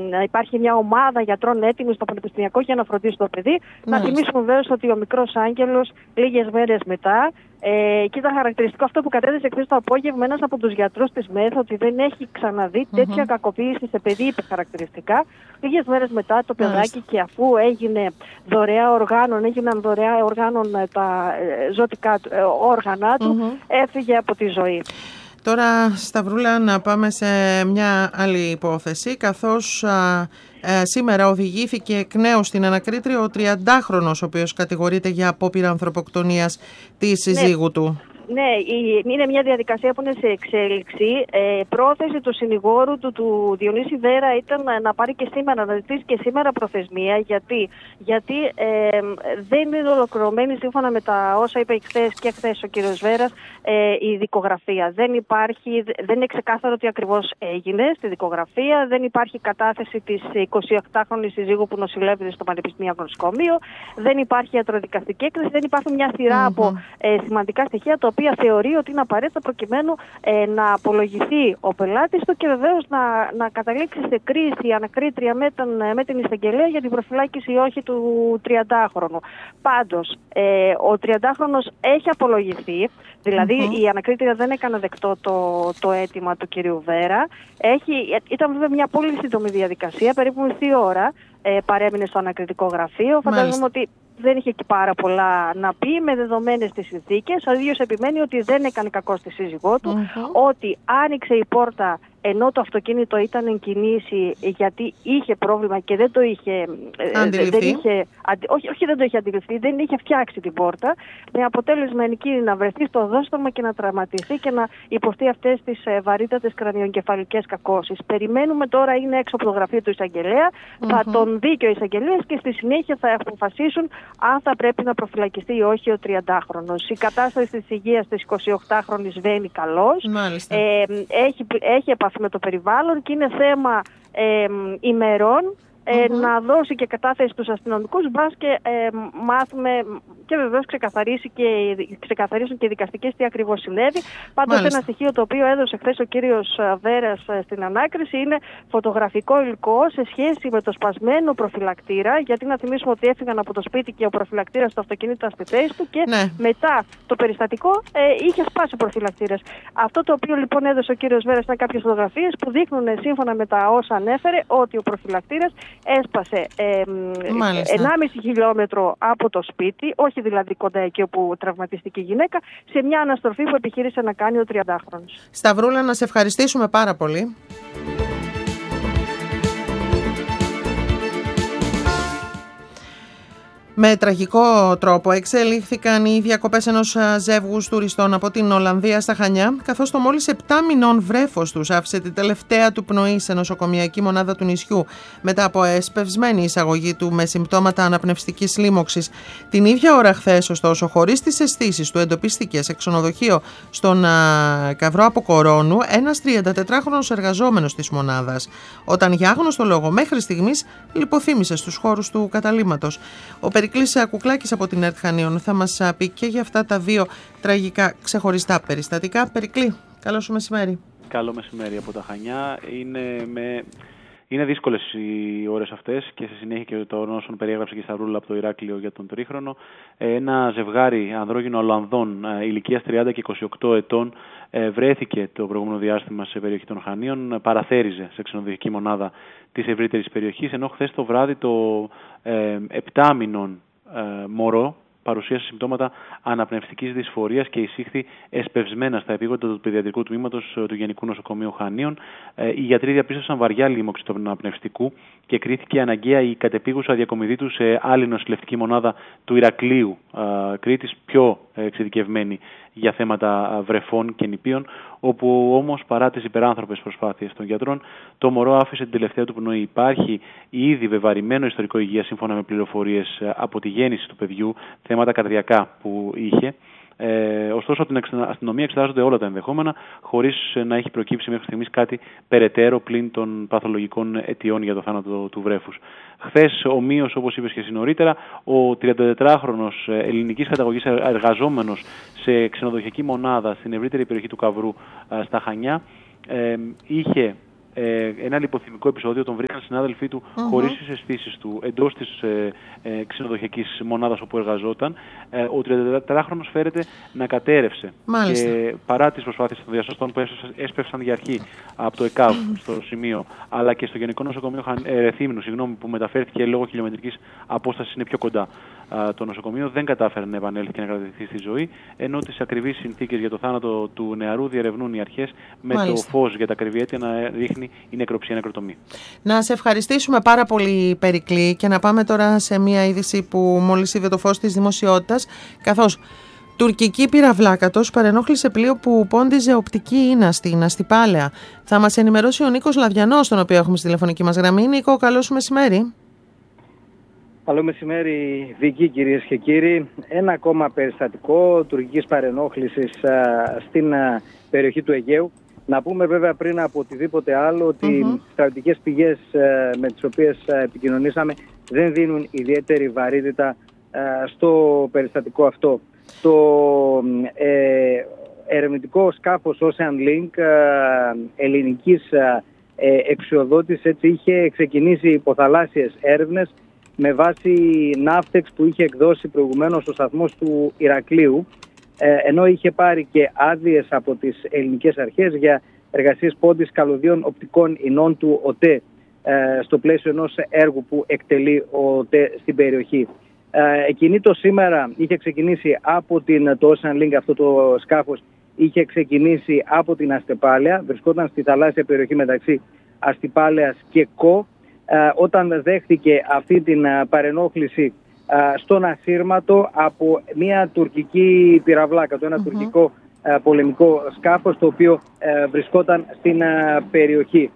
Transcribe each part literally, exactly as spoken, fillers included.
να υπάρχει μια ομάδα γιατρών έτοιμη στο Πανεπιστημιακό για να φροντίσει το παιδί. Mm. Να θυμίσουμε βέβαια ότι ο μικρός Άγγελος λίγες μέρες μετά, ε, και ήταν χαρακτηριστικό αυτό που κατέδειξε χθες το απόγευμα ένας από τους γιατρούς της ΜΕΘ, ότι δεν έχει ξαναδεί mm-hmm. τέτοια κακοποίηση σε παιδί, είπε χαρακτηριστικά. Λίγες μέρες μετά το παιδάκι, και αφού έγινε δωρεά οργάνων, έγιναν δωρεά οργάνων τα ε, ζωτικά ε, όργανα του, mm-hmm. έφυγε από τη ζωή. Τώρα, Σταυρούλα, να πάμε σε μια άλλη υπόθεση, καθώς α, ε, σήμερα οδηγήθηκε εκ νέου στην ανακρίτρια ο τριαντάχρονος, ο οποίος κατηγορείται για απόπειρα ανθρωποκτονίας της συζύγου ναι. του. Ναι, είναι μια διαδικασία που είναι σε εξέλιξη. Ε, πρόθεση του συνηγόρου του, του Διονύση Βέρα, ήταν να πάρει και σήμερα, να ζητήσει και σήμερα προθεσμία. Γιατί, γιατί ε, δεν είναι ολοκληρωμένη, σύμφωνα με τα όσα είπε χθες και χθες ο κύριος Βέρας, ε, η δικογραφία. Δεν υπάρχει, δεν είναι ξεκάθαρο τι ακριβώς έγινε στη δικογραφία. Δεν υπάρχει κατάθεση της εικοσιοκτάχρονης συζύγου που νοσηλεύεται στο Πανεπιστημιακό Νοσοκομείο. Δεν υπάρχει ιατροδικαστική έκθεση. Δεν υπάρχουν μια σειρά mm-hmm. από ε, σημαντικά στοιχεία, το οποία θεωρεί ότι είναι απαραίτητα προκειμένου ε, να απολογηθεί ο πελάτης του και βεβαίως να, να καταλήξει σε κρίση η ανακρίτρια με, τον, με την εισαγγελέα για την προφυλάκηση ή όχι του τριαντάχρονου. Πάντως, ε, ο τριαντάχρονος έχει απολογηθεί, δηλαδή mm-hmm. η ανακρίτρια δεν έκανε δεκτό το, το αίτημα του κυρίου Βέρα. Έχει, ήταν βέβαια μια πολύ σύντομη διαδικασία, περίπου μισή ώρα ε, παρέμεινε στο ανακριτικό γραφείο. Φαντάζομαι ότι δεν είχε και πάρα πολλά να πει με δεδομένες τις συνθήκες. Ο ίδιος επιμένει ότι δεν έκανε κακό στη σύζυγό του, mm-hmm. ότι άνοιξε η πόρτα ενώ το αυτοκίνητο ήταν εν κινήσει γιατί είχε πρόβλημα και δεν το είχε αντιληφθεί. Δεν είχε, όχι, όχι δεν το είχε αντιληφθεί, δεν είχε φτιάξει την πόρτα, με αποτέλεσμα εκείνη να βρεθεί στο οδόστρωμα και να τραυματιστεί και να υποστεί αυτές τις βαρύτατες κρανιογκεφαλικές κακώσεις. Περιμένουμε τώρα, είναι έξω από το γραφείο του εισαγγελέα, mm-hmm. θα τον δει και ο εισαγγελέας και στη συνέχεια θα αποφασίσουν αν θα πρέπει να προφυλακιστεί ή όχι ο τριαντάχρονος. Η κατάσταση της υγείας της εικοσιοκτάχρονης βαίνει καλώς. Ε, έχει, έχει επαφή με το περιβάλλον και είναι θέμα ε, ημερών ε, mm-hmm. να δώσει και κατάθεση στους αστυνομικούς, μπας και ε, μάθουμε και βεβαίως ξεκαθαρίσει και, ξεκαθαρίσουν και οι δικαστικές τι ακριβώς συνέβη. Πάντως ένα στοιχείο το οποίο έδωσε χθες ο κύριος Βέρας στην ανάκριση είναι φωτογραφικό υλικό σε σχέση με το σπασμένο προφυλακτήρα, γιατί να θυμίσουμε ότι έφυγαν από το σπίτι και ο προφυλακτήρας στο αυτοκίνητο ήταν στη θέση του και ναι. μετά το περιστατικό ε, είχε σπάσει ο προφυλακτήρας. Αυτό το οποίο λοιπόν έδωσε ο κύριος Βέρας ήταν κάποιες φωτογραφίες που δείχνουν σύμφωνα με τα όσα ανέφερε ότι ο προφυλακτήρας έσπασε ε, ενάμιση χιλιόμετρο από το σπίτι, όχι δηλαδή κοντά εκεί όπου τραυματίστηκε η γυναίκα, σε μια αναστροφή που επιχείρησε να κάνει ο τριαντάχρονος. Σταυρούλα, να σε ευχαριστήσουμε πάρα πολύ. Με τραγικό τρόπο εξελίχθηκαν οι διακοπές ενός ζεύγους τουριστών από την Ολλανδία στα Χανιά, καθώς το μόλις επτά μηνών βρέφος τους άφησε την τελευταία του πνοή σε νοσοκομιακή μονάδα του νησιού μετά από εσπευσμένη εισαγωγή του με συμπτώματα αναπνευστικής λίμωξης. Την ίδια ώρα χθες, ωστόσο, χωρίς τις αισθήσεις του, εντοπίστηκε σε ξενοδοχείο στον α, Καυρό Αποκορώνου ένας τριαντατετράχρονος εργαζόμενος της μονάδας, όταν για άγνωστο λόγο μέχρι στιγμής λιποθύμησε στους χώρους του καταλύματος. Ο Περικλής Κουκλάκης από την ΕΡΤ Χανίων θα μας πει και για αυτά τα δύο τραγικά ξεχωριστά περιστατικά. Περικλή, καλό σου μεσημέρι. Καλό μεσημέρι από τα Χανιά. Είναι, με... Είναι δύσκολες οι ώρες αυτές και σε συνέχεια και των όσων περιέγραψε και η Σταυρούλα από το Ηράκλειο για τον τρίχρονο. Ένα ζευγάρι ανδρόγυνο Ολλανδών ηλικίας τριάντα και είκοσι οκτώ ετών βρέθηκε το προηγούμενο διάστημα σε περιοχή των Χανίων, παραθέριζε σε ξενοδοχική μονάδα της ευρύτερης περιοχής, ενώ χθες το βράδυ το ε, επτάμηνον ε, μωρό παρουσίασε συμπτώματα αναπνευστικής δυσφορίας και εισήχθη εσπευσμένα στα επίγοντα του παιδιατρικού τμήματος του Γενικού Νοσοκομείου Χανίων. Οι γιατροί διαπίστωσαν βαριά λίμωξη του αναπνευστικού και κρίθηκε αναγκαία η κατεπίγουσα διακομιδή του σε άλλη νοσηλευτική μονάδα του Ηρακλείου Κρήτης, πιο εξειδικευμένη για θέματα βρεφών και νηπίων, όπου όμως παρά τις υπεράνθρωπες προσπάθειες των γιατρών, το μωρό άφησε την τελευταία του πνοή. Υπάρχει ήδη βεβαρημένο ιστορικό υγείας σύμφωνα με πληροφορίες από τη γέννηση του παιδιού, θέματα καρδιακά που είχε. Ε, ωστόσο, από την αστυνομία εξετάζονται όλα τα ενδεχόμενα, χωρίς να έχει προκύψει μέχρι στιγμής κάτι περαιτέρω πλην των παθολογικών αιτιών για το θάνατο του βρέφους. Χθες, ομοίως, όπως είπες και εσύ νωρίτερα, ο τριαντατετράχρονος ελληνικής καταγωγής εργαζόμενος σε ξενοδοχειακή μονάδα στην ευρύτερη περιοχή του Καυρού στα Χανιά ε, είχε ε, ένα λιποθυμικό επεισόδιο, τον βρήκαν συνάδελφοί του mm-hmm. χωρίς τις αισθήσεις του εντός της ε, ε, ξενοδοχειακής μονάδας όπου εργαζόταν. Ε, ο τριαντατετράχρονος φέρεται να κατέρευσε. Μάλιστα. Και παρά τις προσπάθειες των διασωστών που έσπευσαν για αρχή από το ΕΚΑΒ στο σημείο, αλλά και στο Γενικό Νοσοκομείο Ρεθύμνου, συγγνώμη, που μεταφέρθηκε λόγω χιλιομετρικής απόστασης, είναι πιο κοντά α, το νοσοκομείο, δεν κατάφερε να επανέλθει και να κρατηθεί στη ζωή, ενώ τις ακριβείς συνθήκες για το θάνατο του νεαρού διερευνούν οι αρχές με Μάλιστα. το φως για τα ακριβή αίτια να δείχνει η νεκροψία, νεκροτομή. Να σε ευχαριστήσουμε πάρα πολύ, Περικλή, και να πάμε τώρα σε μια είδηση που μόλις είδε το φως της δημοσιότητας, καθώς τουρκική πυραυλάκατος παρενόχλησε πλοίο που πόντιζε οπτική ίνα στην Αστυπάλαια. Θα μας ενημερώσει ο Νίκος Λαδιανός, τον οποίο έχουμε στη τηλεφωνική μας γραμμή. Νίκο, καλό σου μεσημέρι. Καλό μεσημέρι, Βίκη, κυρίες και κύριοι. Ένα ακόμα περιστατικό τουρκικής παρενόχλησης α, στην α, περιοχή του Αιγαίου. Να πούμε βέβαια πριν από οτιδήποτε άλλο ότι οι mm-hmm. στρατιωτικές πηγές α, με τις οποίες α, επικοινωνήσαμε δεν δίνουν ιδιαίτερη βαρύτητα α, στο περιστατικό αυτό. Το ε, ερευνητικό σκάφος Ocean Link ε, ελληνικής ε, εξοδότης έτσι είχε ξεκινήσει υποθαλάσσιες έρευνες με βάση ναύτεξ που είχε εκδώσει προηγουμένως ο σταθμός του Ηρακλείου, ε, ενώ είχε πάρει και άδειες από τις ελληνικές αρχές για εργασίες πόντης καλωδίων οπτικών ινών του ΟΤΕ ε, στο πλαίσιο ενός έργου που εκτελεί ο ΟΤΕ στην περιοχή. Εκείνη το σήμερα είχε ξεκινήσει από την, το Ocean Link, αυτό το σκάφος είχε ξεκινήσει από την Αστυπάλαια, βρισκόταν στη θαλάσσια περιοχή μεταξύ Αστυπάλαιας και Κο, όταν δέχτηκε αυτή την παρενόχληση στον ασύρματο από μια τουρκική πυραυλάκα, το ένα mm-hmm. τουρκικό πολεμικό σκάφος, το οποίο βρισκόταν στην περιοχή.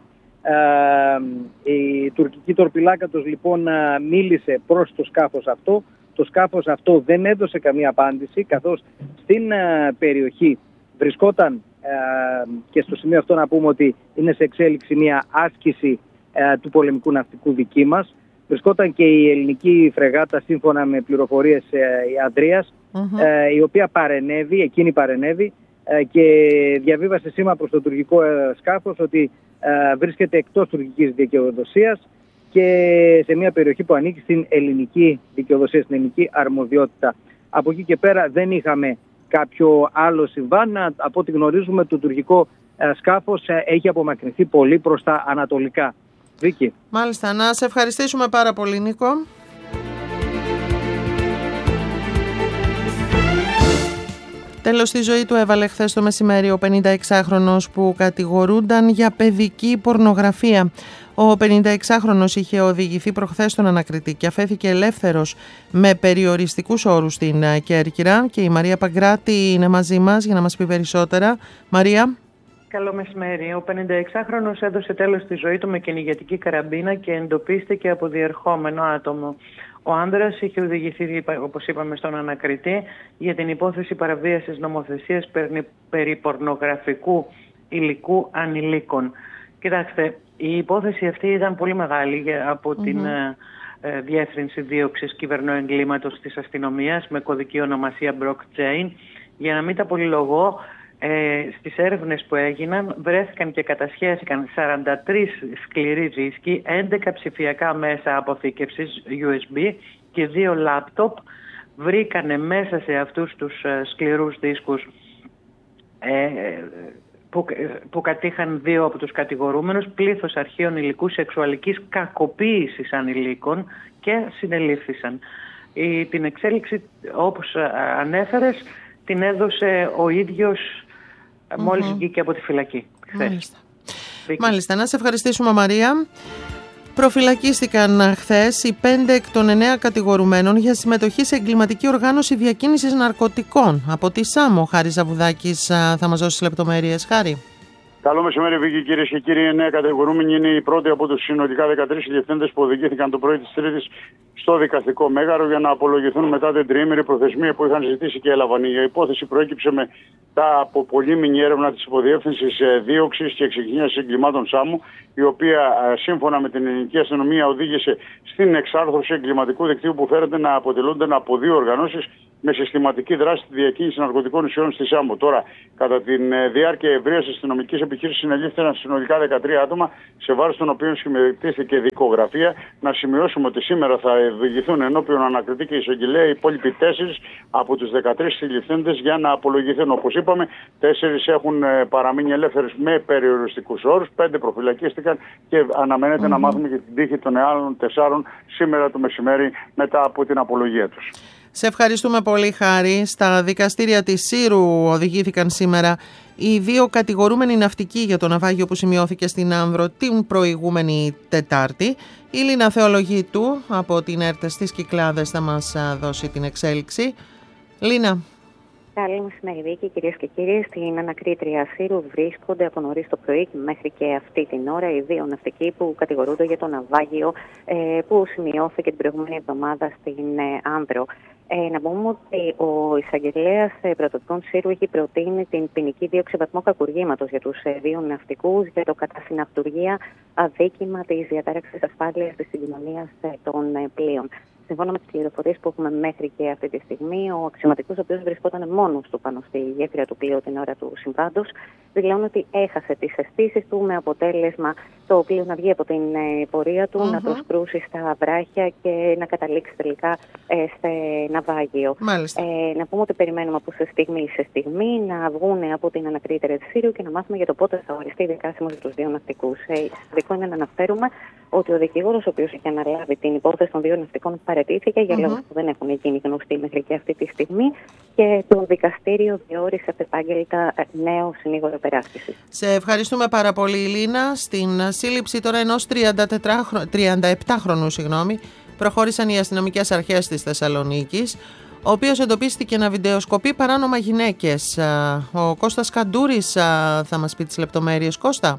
Uh, η τουρκική τορπιλάκατος λοιπόν uh, μίλησε προς το σκάφος αυτό. Το σκάφος αυτό δεν έδωσε καμία απάντηση, καθώς στην uh, περιοχή βρισκόταν uh, και στο σημείο αυτό να πούμε ότι είναι σε εξέλιξη μια άσκηση uh, του πολεμικού ναυτικού δική μας. Βρισκόταν και η ελληνική φρεγάτα, σύμφωνα με πληροφορίες uh, η Ανδρείας, mm-hmm. uh, η οποία παρενέβη, εκείνη παρενέβη uh, και διαβίβασε σήμα προς το τουρκικό uh, σκάφος ότι Uh, βρίσκεται εκτός τουρκικής δικαιοδοσίας και σε μια περιοχή που ανήκει στην ελληνική δικαιοδοσία, στην ελληνική αρμοδιότητα. Από εκεί και πέρα δεν είχαμε κάποιο άλλο συμβάν. Από ό,τι γνωρίζουμε, το τουρκικό uh, σκάφος uh, έχει απομακρυνθεί πολύ προς τα ανατολικά. Βίκη. Μάλιστα. Να σε ευχαριστήσουμε πάρα πολύ, Νίκο. Τέλος, στη ζωή του έβαλε χθες το μεσημέρι ο πενηνταεξάχρονος που κατηγορούνταν για παιδική πορνογραφία. Ο πενηνταεξάχρονος είχε οδηγηθεί προχθές στον ανακριτή και αφέθηκε ελεύθερος με περιοριστικούς όρους στην Κέρκυρα. Και η Μαρία Παγκράτη είναι μαζί μας για να μας πει περισσότερα. Μαρία. Καλό μεσημέρι. Ο πενηνταεξάχρονος έδωσε τέλος στη ζωή του με κυνηγετική καραμπίνα και εντοπίστηκε από διερχόμενο άτομο. Ο άνδρας είχε οδηγηθεί, όπως είπαμε, στον ανακριτή για την υπόθεση παραβίασης νομοθεσίας περί πορνογραφικού υλικού ανηλίκων. Κοιτάξτε, η υπόθεση αυτή ήταν πολύ μεγάλη από mm-hmm. την ε, Διεύθυνση Δίωξης Κυβερνοεγκλήματος της Αστυνομίας με κωδική ονομασία Blockchain. Για να μην τα πολυλογώ, ε, στις έρευνες που έγιναν βρέθηκαν και κατασχέθηκαν σαράντα τρεις σκληροί δίσκοι, έντεκα ψηφιακά μέσα αποθήκευσης γιου ες μπι και δύο λάπτοπ. Βρήκανε μέσα σε αυτούς τους ε, σκληρούς δίσκους ε, που, που κατήχαν δύο από τους κατηγορούμενους πλήθος αρχείων υλικού σεξουαλικής κακοποίησης ανηλίκων και συνελήφθησαν. Η, την εξέλιξη, όπως ανέφερες, την έδωσε ο ίδιος mm-hmm. μόλις βγήκε από τη φυλακή χθες. Μάλιστα. Μάλιστα. Να σε ευχαριστήσουμε, Μαρία. Προφυλακίστηκαν χθες οι πέντε εκ των εννέα κατηγορουμένων για συμμετοχή σε εγκληματική οργάνωση διακίνησης ναρκωτικών. Από τη Σάμο, Χάρη Ζαβουδάκης θα μας δώσει λεπτομέρειες. Χάρη. Καλό μεσημέρι, Βίκη, κυρίες και κύριοι. Οι νέα κατηγορούμενοι είναι οι πρώτοι από τους συνολικά δεκατρείς διευθύντες που οδηγήθηκαν το πρωί της Τρίτης στο δικαστικό μέγαρο για να απολογηθούν μετά την τριήμερη προθεσμία που είχαν ζητήσει και έλαβαν. Η υπόθεση προέκυψε μετά από πολύμηνη έρευνα της Υποδιεύθυνσης Δίωξης και Εξεκίνησης Εγκλημάτων Σάμου, η οποία σύμφωνα με την ελληνική αστυνομία οδήγησε στην εξάρθρωση εγκληματικού δικτύου που φέρεται να αποτελούνται από δύο οργανώσεις με συστηματική δράση στη διακίνηση ναρκωτικών ουσιών στη Σάμο. Τώρα, κατά τη διάρκεια ευρείας αστυνομικής επιχείρησης, συνελήφθηκαν συνολικά δεκατρία άτομα, σε βάρος των οποίων συμμετείχθηκε δικογραφία. Να σημειώσουμε ότι σήμερα θα διηγηθούν ενώπιον ανακριτή και εισαγγελέα οι υπόλοιποι τέσσερις από τους δεκατρείς συλληφθέντες για να απολογηθούν. Όπως είπαμε, τέσσερις έχουν παραμείνει ελεύθερες με περιοριστικούς όρους, πέντε προφυλακίστηκαν και αναμένεται mm-hmm. να μάθουμε και την τύχη των άλλων τεσσάρων σήμερα το μεσημέρι μετά από την απολογία τους. Σε ευχαριστούμε πολύ, Χάρη. Στα δικαστήρια της Σύρου οδηγήθηκαν σήμερα οι δύο κατηγορούμενοι ναυτικοί για το ναυάγιο που σημειώθηκε στην Άνδρο την προηγούμενη Τετάρτη. Η Λίνα Θεολογίτου από την ΕΡΤ στις Κυκλάδες θα μας δώσει την εξέλιξη. Λίνα. Καλή μεσημέρι, Βίκη, κυρίες και κύριοι. Στην ανακρίτρια Σύρου βρίσκονται από νωρίς το πρωί και μέχρι και αυτή την ώρα οι δύο ναυτικοί που κατηγορούνται για το ναυάγιο ε, που σημειώθηκε την προηγούμενη εβδομάδα στην ε, Άνδρο. Ε, να πούμε ότι ο εισαγγελέας ε, πρωτοτικών Σύρου έχει προτείνει την ποινική δίωξη βαθμό κακουργήματος για τους ε, δύο ναυτικούς για το κατά συναυτουργία αδίκημα της διατάραξης ασφάλειας της συγκοινωνίας ε, των ε, πλοίων. Σύμφωνα με τις πληροφορίες που έχουμε μέχρι και αυτή τη στιγμή, ο αξιωματικός, ο οποίος βρισκόταν μόνος του πάνω στη γέφυρα του πλοίου την ώρα του συμβάντος, δηλώνει ότι έχασε τις αισθήσεις του με αποτέλεσμα το πλοίο να βγει από την πορεία του, mm-hmm. να το σκρούσει στα βράχια και να καταλήξει τελικά ε, σε ναυάγιο. Ε, να πούμε ότι περιμένουμε από σε στιγμή σε στιγμή να βγουν από την ανακρίτρια της Σύρου και να μάθουμε για το πότε θα οριστεί δικάσιμος για τους δύο ναυτικούς. Ε, σημαντικό είναι να αναφέρουμε ότι ο δικηγόρος, ο οποίος είχε αναλάβει την υπόθεση των δύο ναυτικών, παραιτήθηκε για mm-hmm. λόγους που δεν έχουν γίνει γνωστοί μέχρι και αυτή τη στιγμή και το δικαστήριο διόρισε επάγγελτα νέο συνήγορο περάσπισης. Σε ευχαριστούμε πάρα πολύ, Λίνα. Στην σύλληψη τώρα ενός τριάντα επτά χρονού συγγνώμη, προχώρησαν οι αστυνομικές αρχές της Θεσσαλονίκης, ο οποίος εντοπίστηκε να βιντεοσκοπεί παράνομα γυναίκες. Ο Κώστας Καντούρης θα μας πει τις λεπτομέρειες. Κώστα.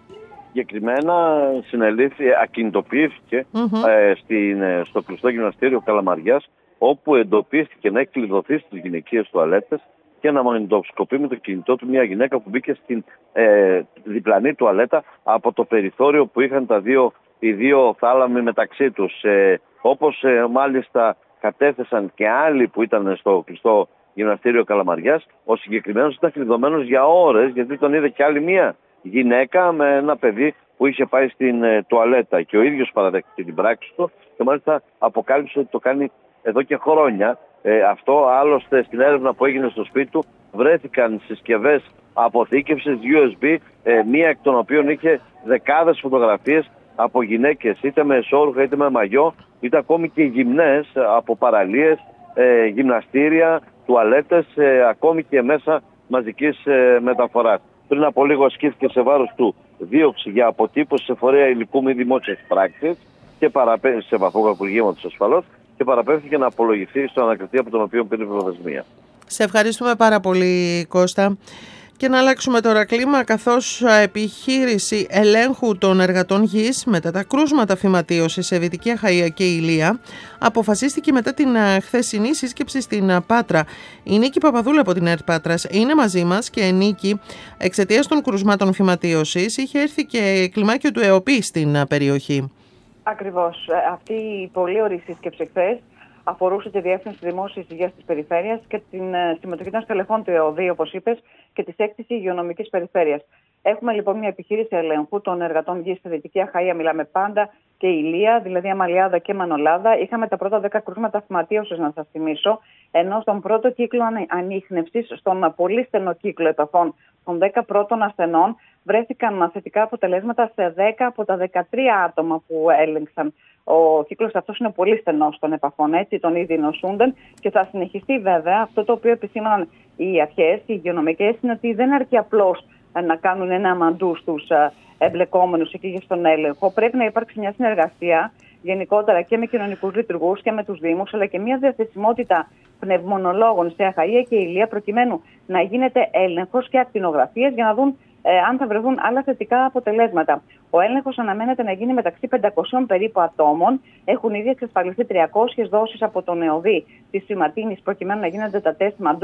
Συγκεκριμένα συνελήφθη, ακινητοποιήθηκε mm-hmm. ε, στην, στο κλειστό γυμναστήριο Καλαμαριάς, όπου εντοπίστηκε να έχει κλειδωθεί στις γυναικείες τουαλέτες και να μαγνητοσκοπεί με το κινητό του μια γυναίκα που μπήκε στην ε, διπλανή τουαλέτα από το περιθώριο που είχαν τα δύο, οι δύο θάλαμοι μεταξύ τους. Ε, όπως ε, μάλιστα κατέθεσαν και άλλοι που ήταν στο κλειστό γυμναστήριο Καλαμαριάς, ο συγκεκριμένος ήταν κλειδωμένος για ώρες, γιατί τον είδε και άλλη μία γυναίκα με ένα παιδί που είχε πάει στην ε, τουαλέτα και ο ίδιος παραδέχτηκε την πράξη του και μάλιστα αποκάλυψε ότι το κάνει εδώ και χρόνια. Ε, αυτό άλλωστε στην έρευνα που έγινε στο σπίτι του βρέθηκαν συσκευές αποθήκευσης γιου ες μπι, ε, μία εκ των οποίων είχε δεκάδες φωτογραφίες από γυναίκες είτε με εσώρουχα είτε με μαγιό, είτε ακόμη και γυμνές από παραλίες, ε, γυμναστήρια, τουαλέτες, ε, ακόμη και μέσα μαζικής ε, μεταφοράς. Πριν από λίγο ασκήθηκε σε βάρος του δίωξη για αποτύπωση σε φορέα υλικού μη δημόσιας πράξης και παραπέμφθη σε βαθμό κακουργήματος ασφαλώς και παραπέμφθηκε να απολογηθεί στον ανακριτή από τον οποίο πήρε προθεσμία. Σε ευχαριστούμε πάρα πολύ, Κώστα. Και να αλλάξουμε τώρα κλίμα, καθώς επιχείρηση ελέγχου των εργατών γης μετά τα κρούσματα φυματίωσης σε Δυτική Αχαΐα και Ηλία αποφασίστηκε μετά την χθεσινή σύσκεψη στην Πάτρα. Η Νίκη Παπαδούλου από την ΕΡΤ Πάτρας είναι μαζί μας και Νίκη, εξαιτίας των κρούσματων φυματίωσης είχε έρθει και κλιμάκιο του ΕΟΠΗ στην περιοχή. Ακριβώς. Αυτή η πολύ ωραία σύσκεψη χθες αφορούσε τη Διεύθυνση Δημόσιας Υγείας της Περιφέρειας και την συμμετοχή των στελεχών του ΕΟΔΗ, όπως είπες, και της έκτης υγειονομικής περιφέρειας. Έχουμε λοιπόν μια επιχείρηση ελέγχου των εργατών γης στη Δυτική Αχαΐα, μιλάμε πάντα, και Ηλία, δηλαδή Αμαλιάδα και Μανολάδα. Είχαμε τα πρώτα δέκα κρούσματα φυματίωσης, να σας θυμίσω, ενώ στον πρώτο κύκλο ανίχνευσης, στον πολύ στενό κύκλο επαφών των δέκα πρώτων ασθενών, βρέθηκαν θετικά αποτελέσματα σε δέκα από τα δεκατρία άτομα που έλεγξαν. Ο κύκλος αυτός είναι πολύ στενός των επαφών, έτσι, των ήδη νοσούντων, και θα συνεχιστεί βέβαια. Αυτό το οποίο επισήμαναν οι αρχές, οι υγειονομικές, είναι ότι δεν αρκεί απλώς να κάνουν ένα μαντού στους εμπλεκόμενους εκεί στον έλεγχο. Πρέπει να υπάρξει μια συνεργασία γενικότερα και με κοινωνικούς λειτουργούς και με τους Δήμους, αλλά και μια διαθεσιμότητα πνευμονολόγων σε Αχαΐα και Ηλία, προκειμένου να γίνεται έλεγχος και ακτινογραφίες για να δουν ε, αν θα βρεθούν άλλα θετικά αποτελέσματα. Ο έλεγχος αναμένεται να γίνει μεταξύ πεντακοσίων περίπου ατόμων. Έχουν ήδη εξασφαλιστεί τριακόσιες δόσεις από τον ΕΟΔΗ της φυματίνης, προκειμένου να γίνονται τα τεστ μαντού,